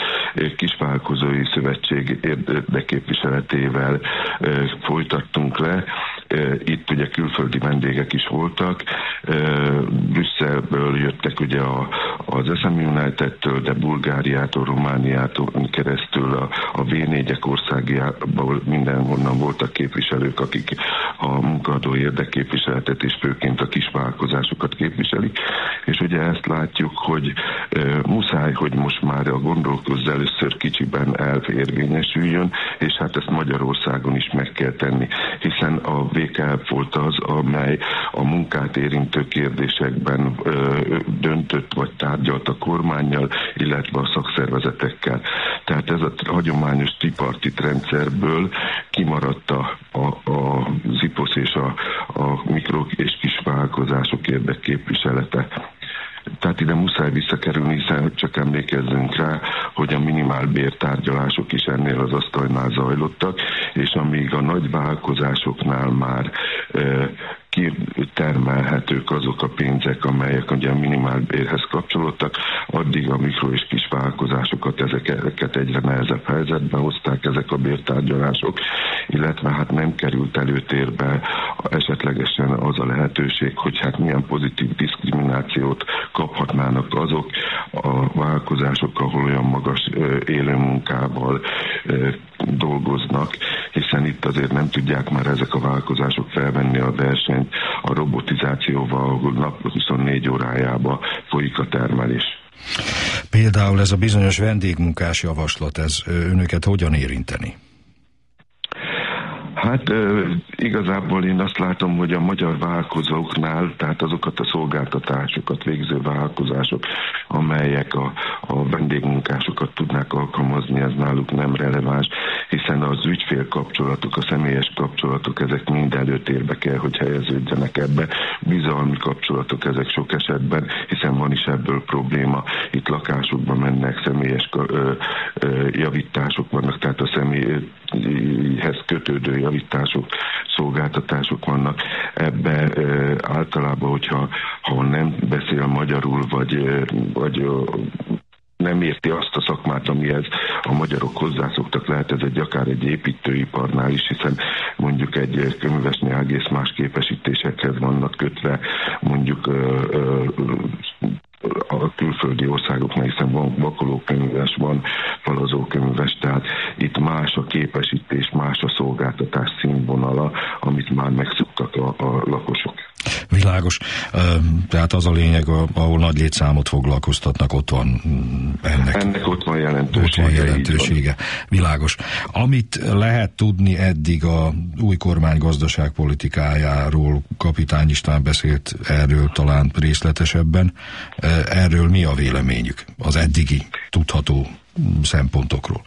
Kisvállalkozói Szövetség érdekképviseletével folytattunk le, Itt ugye külföldi vendégek is voltak, Brüsszelből jöttek ugye az SM United-től, de Bulgáriától, Romániától keresztül a V4-ek országjából mindenhonnan voltak képviselők, akik a munkaadó érdekképviseletet és főként a kisvállalkozásokat képviselik, és ugye ezt látjuk, hogy muszáj, hogy most már a gondolkozz először kicsiben elv érvényesüljön, és hát ezt Magyarországon is meg kell tenni, hiszen a VKF volt az, amely a munkát érintő kérdésekben döntött vagy tárgyalt a kormánnyal, illetve a szakszervezetekkel. Tehát ez a hagyományos tripartit rendszerből kimaradt az IPOSZ és a mikro- és kisvállalkozások érdekképviselete. Tehát ide muszáj visszakerülni, hiszen csak emlékezzünk rá, hogy a minimálbértárgyalások is ennél az asztalnál zajlottak, és amíg a nagy vállalkozásoknál már kitermelhetők azok a pénzek, amelyek ugye a minimálbérhez kapcsolódtak, addig a mikro- és kisvállalkozásokat ezeket egyre nehezebb helyzetbe hozták ezek a bértárgyalások, illetve hát nem került előtérbe esetlegesen az a lehetőség, hogy hát milyen pozitív diszkriminációt kaphatnának azok a vállalkozások, ahol olyan magas élőmunkával dolgoznak, hiszen itt azért nem tudják már ezek a vállalkozások felvenni a versenyt a robotizációval, ahol nap 24 órájában folyik a termelés. Például ez a bizonyos vendégmunkás javaslat, ez önöket hogyan érinteni? Hát igazából én azt látom, hogy a magyar vállalkozóknál, tehát azokat a szolgáltatásokat végző vállalkozások, amelyek a vendégmunkásokat tudnák alkalmazni, ez náluk nem releváns, hiszen az ügyfél kapcsolatok, a személyes kapcsolatok, ezek mind előtérbe kell, hogy helyeződjenek ebbe. Bizalmi kapcsolatok ezek sok esetben, hiszen van is ebből probléma. Itt lakásokban mennek, személyes javítások vannak, tehát a személyhez kötődő javítások, szolgáltatások vannak. Ebbe általában, hogyha nem beszél magyarul, vagy nem érti azt a szakmát, amihez a magyarok hozzászoktak, lehet ez akár egy építőiparnál is, hiszen mondjuk egy könyvesnél egész más képesítésekhez vannak kötve, mondjuk a külföldi országoknál, hiszen van vakolókönyves, van falazókönyves, tehát itt más a képesítés, más a szolgáltatás színvonala, amit már megszoktak a lakosok. Világos. Tehát az a lényeg, ahol nagy létszámot foglalkoztatnak, ott van ennek ott van jelentősége. Világos. Amit lehet tudni eddig a új kormány gazdaságpolitikájáról, Kapitány István beszélt erről talán részletesebben. Erről mi a véleményük az eddigi tudható szempontokról?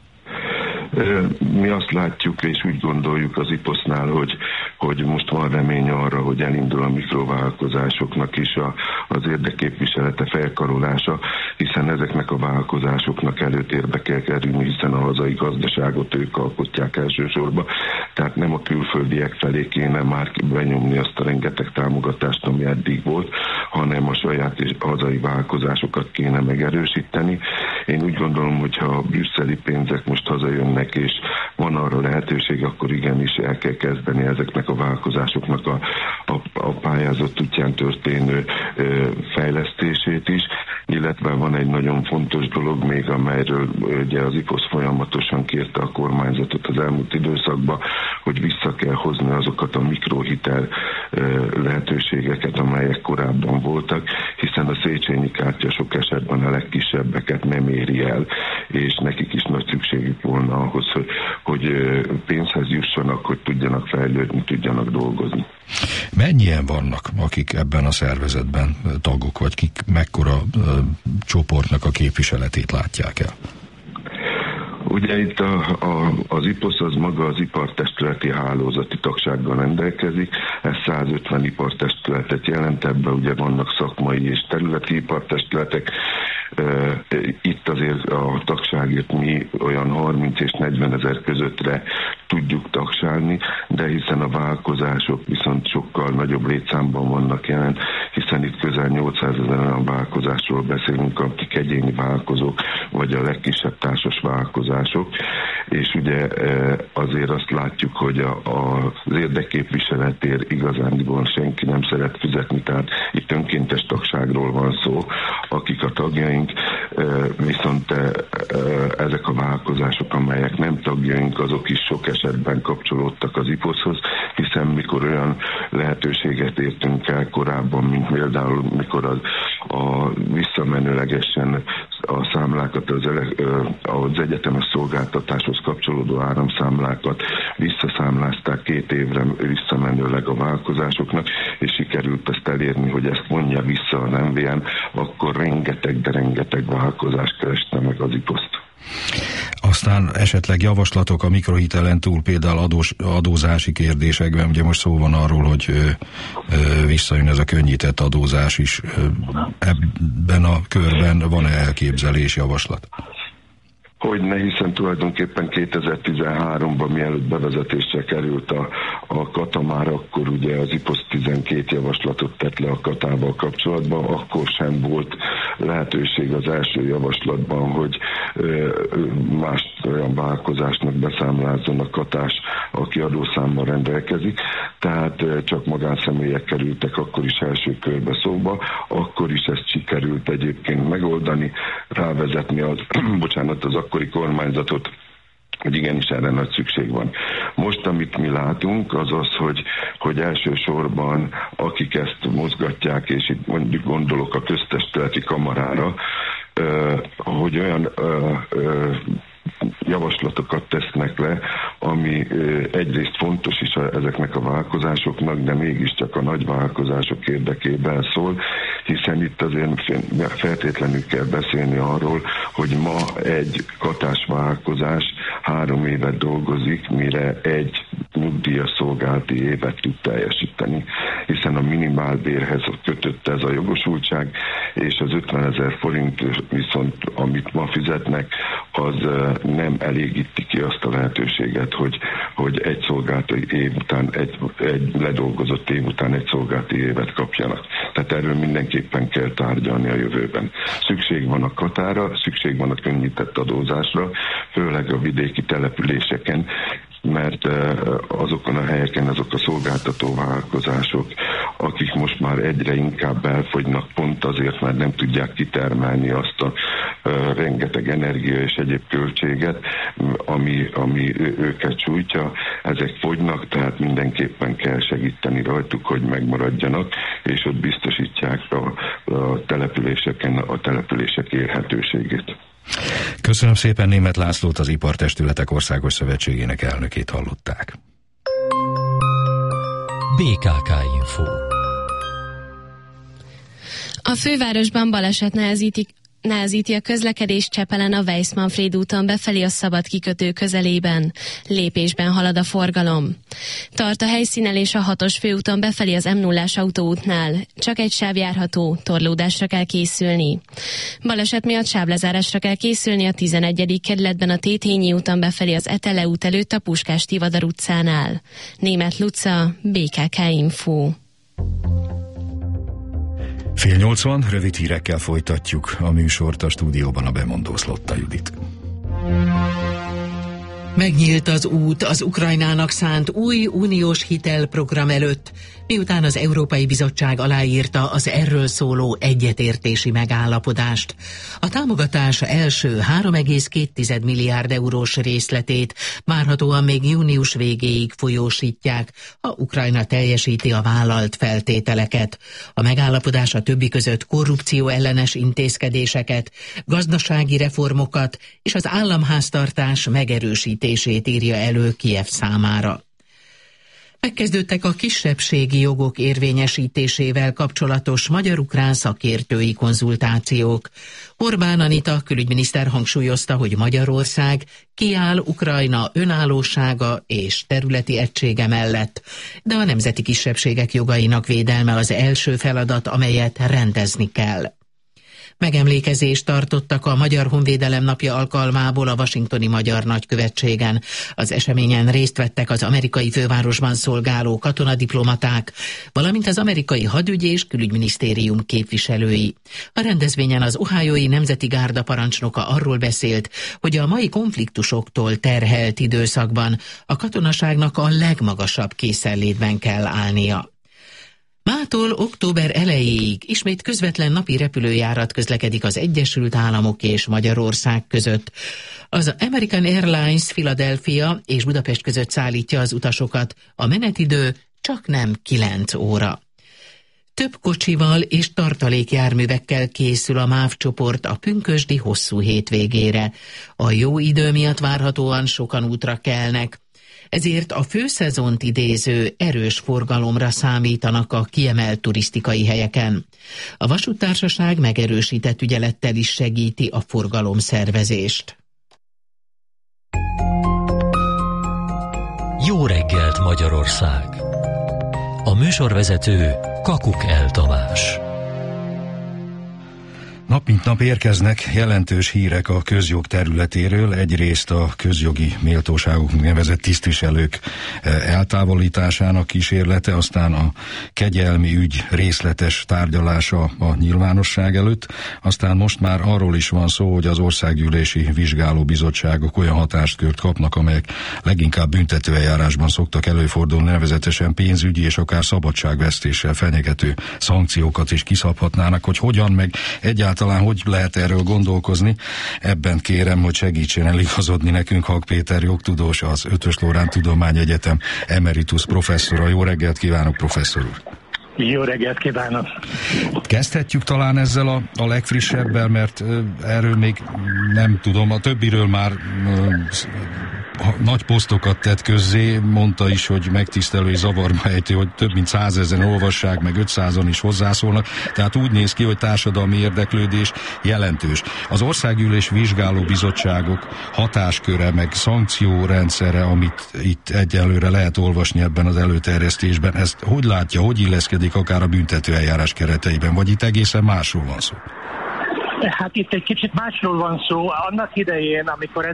Mi azt látjuk, és úgy gondoljuk az IPOSZ-nál, hogy most van remény arra, hogy elindul a mikrovállalkozásoknak is az érdekképviselete, felkarolása, hiszen ezeknek a vállalkozásoknak előtérbe kell kerülni, hiszen a hazai gazdaságot ők alkotják elsősorban. Tehát nem a külföldiek felé kéne már benyomni azt a rengeteg támogatást, ami eddig volt, hanem a saját és hazai vállalkozásokat kéne megerősíteni. Én úgy gondolom, hogyha a brüsszeli pénzek most hazajönnek, és van arra lehetőség, akkor igenis el kell kezdeni ezeknek a vállalkozásoknak a pályázott útján történő fejlesztését is, illetve van egy nagyon fontos dolog még, amelyről ugye az IPOSZ folyamatosan kérte a kormányzatot az elmúlt időszakban, hogy vissza kell hozni azokat a mikrohitel lehetőségeket, amelyek korábban voltak, hiszen a Széchenyi kártya sok esetben a legkisebbeket nem éri el, és nekik is nagy szükségük volna ahhoz, hogy pénzhez jussanak, hogy tudjanak fejlődni, tudjanak dolgozni. Mennyien vannak, akik ebben a szervezetben tagok, vagy kik mekkora csoportnak a képviseletét látják el? Ugye itt az IPOSZ az maga az ipartestületi hálózati tagsággal rendelkezik, ez 150 ipartestületet jelent, ebben ugye vannak szakmai és területi ipartestületek. Itt azért a tagságért mi olyan 30 és 40 ezer közöttre tudjuk tagsálni, de hiszen a vállalkozások viszont sokkal nagyobb létszámban vannak jelen, hiszen itt közel 800 000 olyan vállalkozásról beszélünk, akik egyéni vállalkozók, vagy a legkisebb társas vállalkozások, és ugye azért azt látjuk, hogy az érdekképviseletért igazándiból senki nem szeret fizetni, tehát itt önkéntes tagságról van szó, akik a tagjaink, viszont ezek a vállalkozások, amelyek nem tagjaink, azok is sok esetben kapcsolódtak az IPOS-hoz, hiszen mikor olyan lehetőséget értünk el korábban, mint például mikor a visszamenőlegesen a számlákat, az egyetemes szolgáltatáshoz kapcsolódó áramszámlákat visszaszámlázták 2 évre visszamenőleg a vállalkozásoknak, és sikerült ezt elérni, hogy ezt vonja vissza a MVM, akkor rengeteg vállalkozást kereste meg az IPOS-t. Aztán esetleg javaslatok a mikrohitelen túl, például adózási kérdésekben, ugye most szó van arról, hogy visszajön ez a könnyített adózás is. Ebben a körben van-e elképzelés, javaslat? Hogyne, hiszen tulajdonképpen 2013-ban, mielőtt bevezetésre került a kata, már akkor ugye az IPOS 12 javaslatot tett le a katával kapcsolatban, akkor sem volt lehetőség az első javaslatban, hogy más olyan vállalkozásnak beszámlázzon a katás, aki adószámmal rendelkezik, tehát csak magánszemélyek kerültek akkor is első körbe szóba, akkor is ezt sikerült egyébként megoldani, rávezetni az akkori kormányzatot, hogy igenis erre nagy szükség van. Most, amit mi látunk, az az, hogy elsősorban akik ezt mozgatják, és itt mondjuk gondolok a köztestületi kamarára, hogy olyan javaslatokat tesznek le, ami egyrészt fontos is ezeknek a vállalkozásoknak, de mégiscsak a nagy vállalkozások érdekében szól, hiszen itt azért feltétlenül kell beszélni arról, hogy ma egy katás vállalkozás 3 évet dolgozik, mire egy nyugdíjas szolgálati évet tud teljesíteni, hiszen a minimálbérhez kötött ez a jogosultság, és az 50 000 forint viszont, amit ma fizetnek, az nem elégíti ki azt a lehetőséget, hogy egy szolgálati év után, egy ledolgozott év után egy szolgálati évet kapjanak. Tehát erről mindenképpen kell tárgyalni a jövőben. Szükség van a katára, szükség van a könnyített adózásra, főleg a vidéki településeken, mert azokon a helyeken azok a szolgáltató vállalkozások, akik most már egyre inkább elfogynak, pont azért, mert nem tudják kitermelni azt a rengeteg energia és egyéb költséget, ami őket sújtja, ezek fogynak, tehát mindenképpen kell segíteni rajtuk, hogy megmaradjanak, és ott biztosítják a településeken a települések élhetőségét. Köszönöm szépen, Németh Lászlót, az Ipartestületek Országos Szövetségének elnökét hallották. BKK Info. A fővárosban baleset nehezíti a közlekedést Csepelen a Weiss-Manfréd úton befelé a Szabad kikötő közelében. Lépésben halad a forgalom. Tart a helyszínelés a 6-os főúton befelé az M0-ás autóútnál. Csak egy sáv járható, torlódásra kell készülni. Baleset miatt sávlezárásra kell készülni a 11. kerületben a Tétényi úton befelé az Etele út előtt a Puskás-Tivadar utcánál. Németh Luca, BKK Info. 7:80, rövid hírekkel folytatjuk a műsort, a stúdióban a bemondó Szlotta Judit. Megnyílt az út az Ukrajnának szánt új uniós hitelprogram előtt, miután az Európai Bizottság aláírta az erről szóló egyetértési megállapodást. A támogatás első 3,2 milliárd eurós részletét várhatóan még június végéig folyósítják, ha Ukrajna teljesíti a vállalt feltételeket. A megállapodás a többi között korrupció ellenes intézkedéseket, gazdasági reformokat és az államháztartás megerősítését írja elő Kijev számára. Megkezdődtek a kisebbségi jogok érvényesítésével kapcsolatos magyar-ukrán szakértői konzultációk. Orbán Anita külügyminiszter hangsúlyozta, hogy Magyarország kiáll Ukrajna önállósága és területi egysége mellett, de a nemzeti kisebbségek jogainak védelme az első feladat, amelyet rendezni kell. Megemlékezést tartottak a Magyar Honvédelem napja alkalmából a washingtoni Magyar Nagykövetségen. Az eseményen részt vettek az amerikai fővárosban szolgáló katonadiplomaták, valamint az amerikai hadügy és külügyminisztérium képviselői. A rendezvényen az Ohiói Nemzeti Gárda parancsnoka arról beszélt, hogy a mai konfliktusoktól terhelt időszakban a katonaságnak a legmagasabb készenlétben kell állnia. Mától október elejéig ismét közvetlen napi repülőjárat közlekedik az Egyesült Államok és Magyarország között. Az American Airlines Philadelphia és Budapest között szállítja az utasokat, a menetidő csaknem 9 óra. Több kocsival és tartalékjárművekkel készül a MÁV csoport a pünkösdi hosszú hétvégére. A jó idő miatt várhatóan sokan útra kelnek. Ezért a főszezont idéző erős forgalomra számítanak a kiemelt turisztikai helyeken. A vasúttársaság megerősített ügyelettel is segíti a forgalomszervezést. Jó reggelt Magyarország! A műsorvezető Kakukell Tamás. Nap mint nap érkeznek jelentős hírek a közjog területéről, egyrészt a közjogi méltóságok nevezett tisztviselők eltávolításának kísérlete, aztán a kegyelmi ügy részletes tárgyalása a nyilvánosság előtt, aztán most már arról is van szó, hogy az országgyűlési vizsgálóbizottságok olyan hatáskört kapnak, amelyek leginkább büntetőeljárásban szoktak előfordulni, nevezetesen pénzügyi és akár szabadságvesztéssel fenyegető szankciókat is kiszabhatnának, hogy hogyan meg egyáltalán hogy lehet erről gondolkozni. Ebben kérem, hogy segítsen eligazodni nekünk Hak Péter jogtudós, az Ötvös Loránd Tudományegyetem emeritus professzora. Jó reggelt kívánok, professzor úr! Jó reggelt kívánok! Kezdhetjük talán ezzel a legfrissebbel, mert erről még nem tudom, a többiről már nagy posztokat tett közzé, mondta is, hogy megtisztelő és zavarba ejtő, hogy több mint 100 000 olvassák, meg 500-an is hozzászólnak, tehát úgy néz ki, hogy társadalmi érdeklődés jelentős. Az Országgyűlés vizsgálóbizottságok hatásköre, meg szankciórendszere, amit itt egyelőre lehet olvasni ebben az előterjesztésben, ezt hogy látja, hogy illeszkedik akár a büntetőeljárás kereteiben, vagy itt egészen másról van szó? Hát itt egy kicsit másról van szó. Annak idején, amikor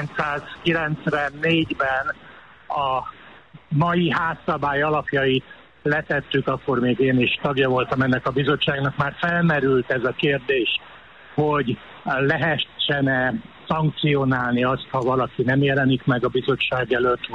1994-ben a mai házszabály alapjait letettük, akkor még én is tagja voltam ennek a bizottságnak, már felmerült ez a kérdés, hogy lehessen-e szankcionálni azt, ha valaki nem jelenik meg a bizottság előtt,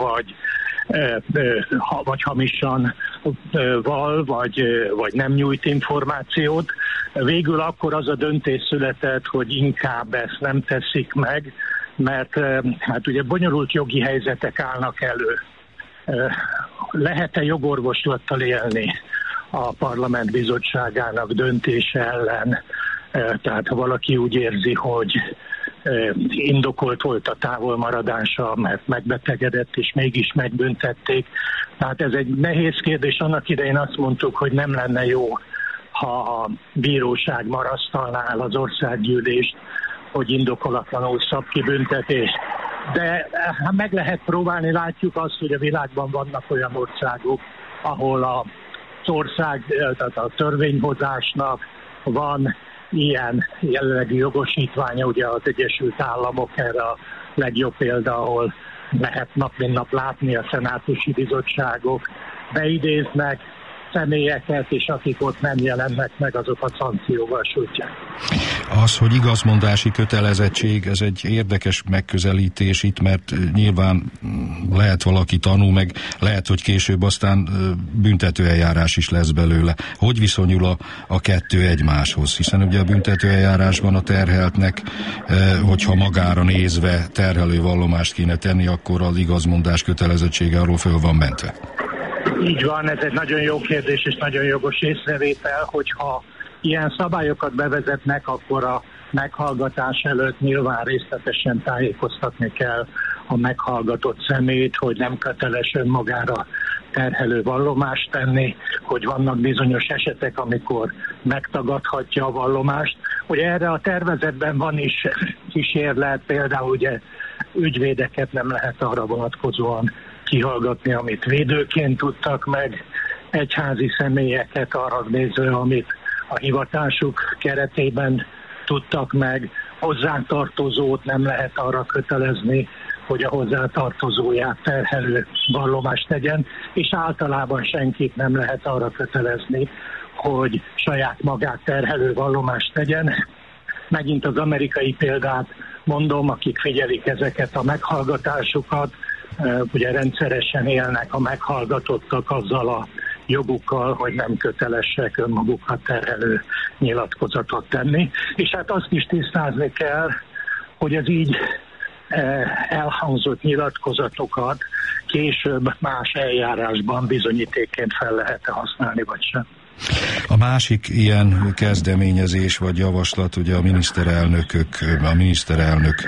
vagy hamisan val, vagy nem nyújt információt. Végül akkor az a döntés született, hogy inkább ezt nem teszik meg, mert hát ugye bonyolult jogi helyzetek állnak elő. Lehet-e jogorvoslattal élni a parlament bizottságának döntése ellen? Tehát ha valaki úgy érzi, hogy indokolt volt a távolmaradása, mert megbetegedett, és mégis megbüntették. Tehát ez egy nehéz kérdés. Annak idején azt mondtuk, hogy nem lenne jó, ha a bíróság marasztalná el az országgyűlést, hogy indokolatlanul szab ki büntetést. De meg lehet próbálni, látjuk azt, hogy a világban vannak olyan országok, ahol tehát a törvényhozásnak van ilyen jellegű jogosítványa, ugye az Egyesült Államok erre a legjobb példa, ahol lehet nap mint nap látni a szenátusi bizottságok beidéznek személyeket, és akik ott nem jelennek meg, azokat szankcióval sújtják. Az, hogy igazmondási kötelezettség, ez egy érdekes megközelítés itt, mert nyilván lehet valaki tanul, meg lehet, hogy később aztán büntetőeljárás is lesz belőle. Hogy viszonyul a kettő egymáshoz? Hiszen ugye a büntetőeljárásban a terheltnek, hogyha magára nézve terhelő vallomást kéne tenni, akkor az igazmondás kötelezettsége arról föl van mentve. Így van, ez egy nagyon jó kérdés és nagyon jogos észrevétel, hogyha ilyen szabályokat bevezetnek, akkor a meghallgatás előtt nyilván részletesen tájékoztatni kell a meghallgatott szemét, hogy nem köteles önmagára terhelő vallomást tenni, hogy vannak bizonyos esetek, amikor megtagadhatja a vallomást. Ugye erre a tervezetben van is kísérlet, például ugye ügyvédeket nem lehet arra vonatkozóan kihallgatni, amit védőként tudtak meg, egyházi személyeket arra nézve, amit a hivatásuk keretében tudtak meg, hozzátartozót nem lehet arra kötelezni, hogy a hozzátartozóját terhelő vallomást tegyen, és általában senkit nem lehet arra kötelezni, hogy saját magát terhelő vallomást tegyen. Megint az amerikai példát mondom, akik figyelik ezeket a meghallgatásokat, ugye rendszeresen élnek a meghallgatottak azzal a jogukkal, hogy nem kötelesek önmagukat terhelő nyilatkozatot tenni. És hát azt is tisztázni kell, hogy az így elhangzott nyilatkozatokat később más eljárásban bizonyítékként fel lehet-e használni, vagy sem. A másik ilyen kezdeményezés vagy javaslat, ugye a miniszterelnök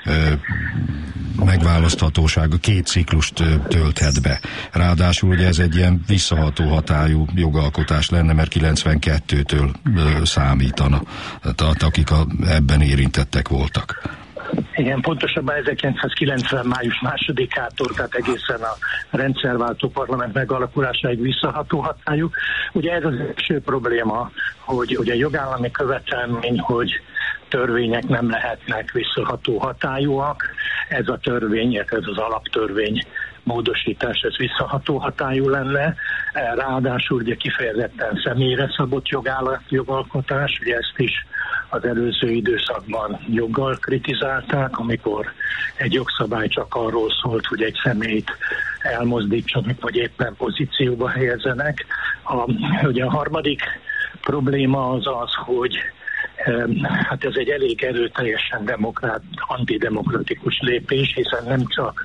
megválaszthatósága 2 ciklust tölthet be. Ráadásul ugye ez egy ilyen visszaható hatályú jogalkotás lenne, mert 92-től számítana, tehát akik ebben érintettek voltak. Igen, pontosabban 1990. május 2-ától, tehát egészen a rendszerváltó parlament megalakulásáig visszaható hatályú. Ugye ez az első probléma, hogy ugye jogállami követelmény, hogy törvények nem lehetnek visszaható hatályúak. Ez a törvény, ez az alaptörvény módosítás, ez visszaható hatályú lenne. Ráadásul ugye kifejezetten személyre szabott jogalkotás, ugye ezt is az előző időszakban joggal kritizálták, amikor egy jogszabály csak arról szólt, hogy egy személyt elmozdítsanak, vagy éppen pozícióba helyezzenek. Ugye a harmadik probléma az, hogy hát ez egy elég erőteljesen antidemokratikus lépés, hiszen nem csak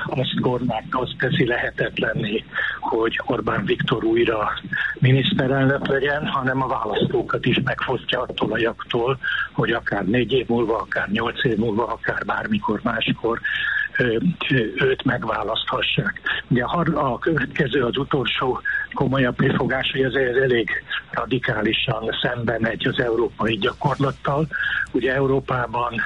azt teszi lehetetlenné, hogy Orbán Viktor újra miniszterelnök legyen, hanem a választókat is megfosztja attól a jogtól, hogy akár 4 év múlva, akár 8 év múlva, akár bármikor máskor őt megválaszthassák. Ugye a következő, az utolsó komolyabb kifogás, hogy ez elég radikálisan szembe megy az európai gyakorlattal. Ugye Európában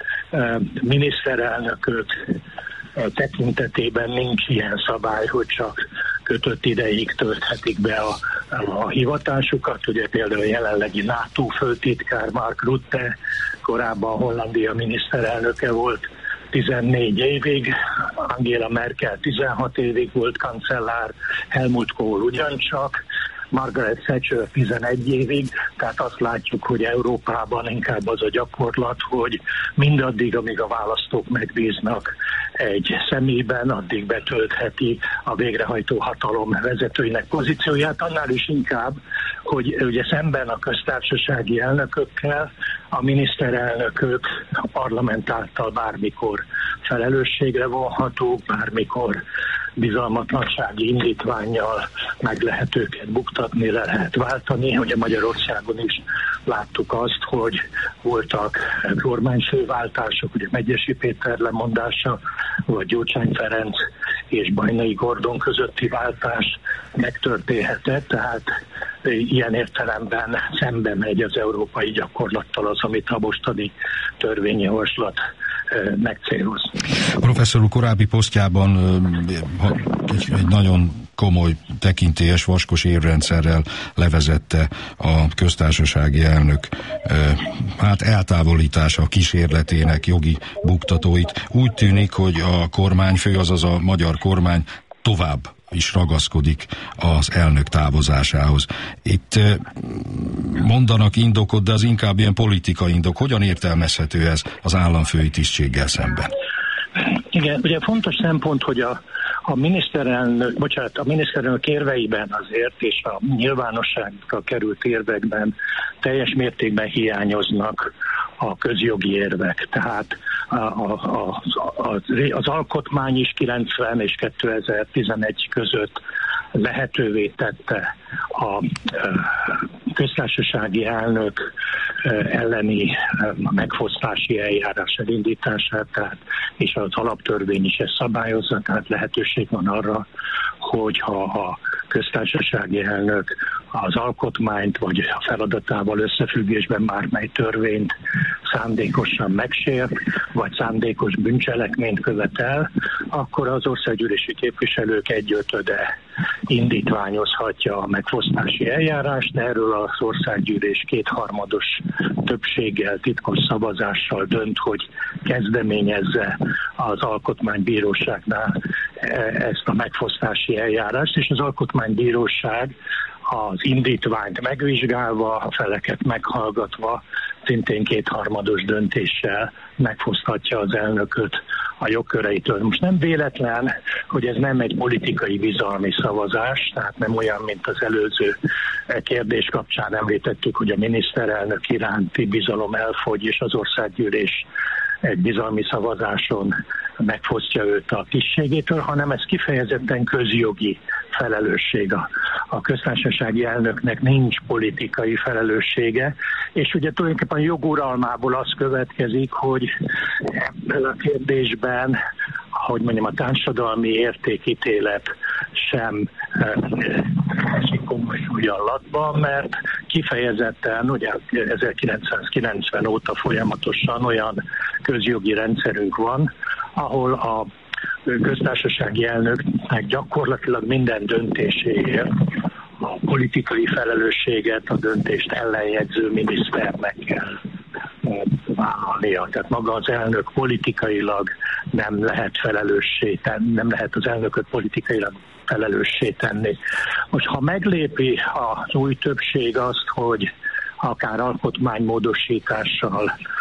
miniszterelnökök tekintetében nincs ilyen szabály, hogy csak kötött ideig tölthetik be a hivatásukat. Ugye például a jelenlegi NATO főtitkár Mark Rutte korábban Hollandia miniszterelnöke volt 14 évig, Angela Merkel 16 évig volt kancellár, Helmut Kohl ugyancsak, Margaret Thatcher 11 évig, tehát azt látjuk, hogy Európában inkább az a gyakorlat, hogy mindaddig, amíg a választók megbíznak egy személyben, addig betöltheti a végrehajtó hatalom vezetőinek pozícióját, annál is inkább, hogy ugye szemben a köztársasági elnökökkel a miniszterelnökök a parlament által bármikor felelősségre vonhatók, bármikor bizalmatlansági indítvánnyal meg lehet őket buktatni, le lehet váltani. Ugye Magyarországon is láttuk azt, hogy voltak kormányfőváltások, ugye Megyesi Péter lemondása, vagy Gyurcsány Ferenc és Bajnai Gordon közötti váltás megtörténhetett, tehát ilyen értelemben szembe megy az európai gyakorlattal az, amit a mostani törvényjavaslat megcéloz. A professzor úr korábbi posztjában egy nagyon komoly tekintélyes vaskos érrendszerrel levezette a köztársasági elnök eltávolítása kísérletének jogi buktatóit. Úgy tűnik, hogy a kormányfő, azaz a magyar kormány tovább is ragaszkodik az elnök távozásához. Itt mondanak indokot, de az inkább ilyen politikai indok. Hogyan értelmezhető ez az államfői tisztséggel szemben? Igen, ugye fontos szempont, hogy a miniszterelnök érveiben azért, és a nyilvánosságra került érvekben teljes mértékben hiányoznak a közjogi érvek. Tehát az alkotmány is 90 és 2011 között lehetővé tette a köztársasági elnök elleni megfosztási eljárás elindítását, tehát, és az alaptörvény is ezt szabályozza, tehát lehetőség van arra, hogyha a köztársasági elnök az alkotmányt vagy a feladatával összefüggésben bármely törvényt szándékosan megsért, vagy szándékos bűncselekményt követel, akkor az országgyűlési képviselők 1/5 indítványozhatja a megfosztási eljárást. Erről az országgyűlés 2/3 többséggel, titkos szavazással dönt, hogy kezdeményezze az Alkotmánybíróságnál ezt a megfosztási eljárást, és az Alkotmánybíróság az indítványt megvizsgálva, a feleket meghallgatva, szintén 2/3 döntéssel megfoszthatja az elnököt a jogköreitől. Most nem véletlen, hogy ez nem egy politikai bizalmi szavazás, tehát nem olyan, mint az előző kérdés kapcsán említettük, hogy a miniszterelnök iránti bizalom elfogy, és az országgyűlés egy bizalmi szavazáson megfosztja őt a tisztségétől, hanem ez kifejezetten közjogi felelősség. A köztársasági elnöknek nincs politikai felelőssége, és ugye tulajdonképpen a joguralmából az következik, hogy ebben a kérdésben, ahogy mondjam, a társadalmi értékítélet sem esik komoly súllyal latba, mert kifejezetten, ugye 1990 óta folyamatosan olyan közjogi rendszerünk van, ahol a köztársasági elnöknek gyakorlatilag minden döntéséért a politikai felelősséget, a döntést ellenjegyző miniszternek kell vállalnia. Tehát maga az elnök politikailag nem lehet az elnököt politikailag felelőssé tenni. Most ha meglépi az új többség azt, hogy akár alkotmánymódosítással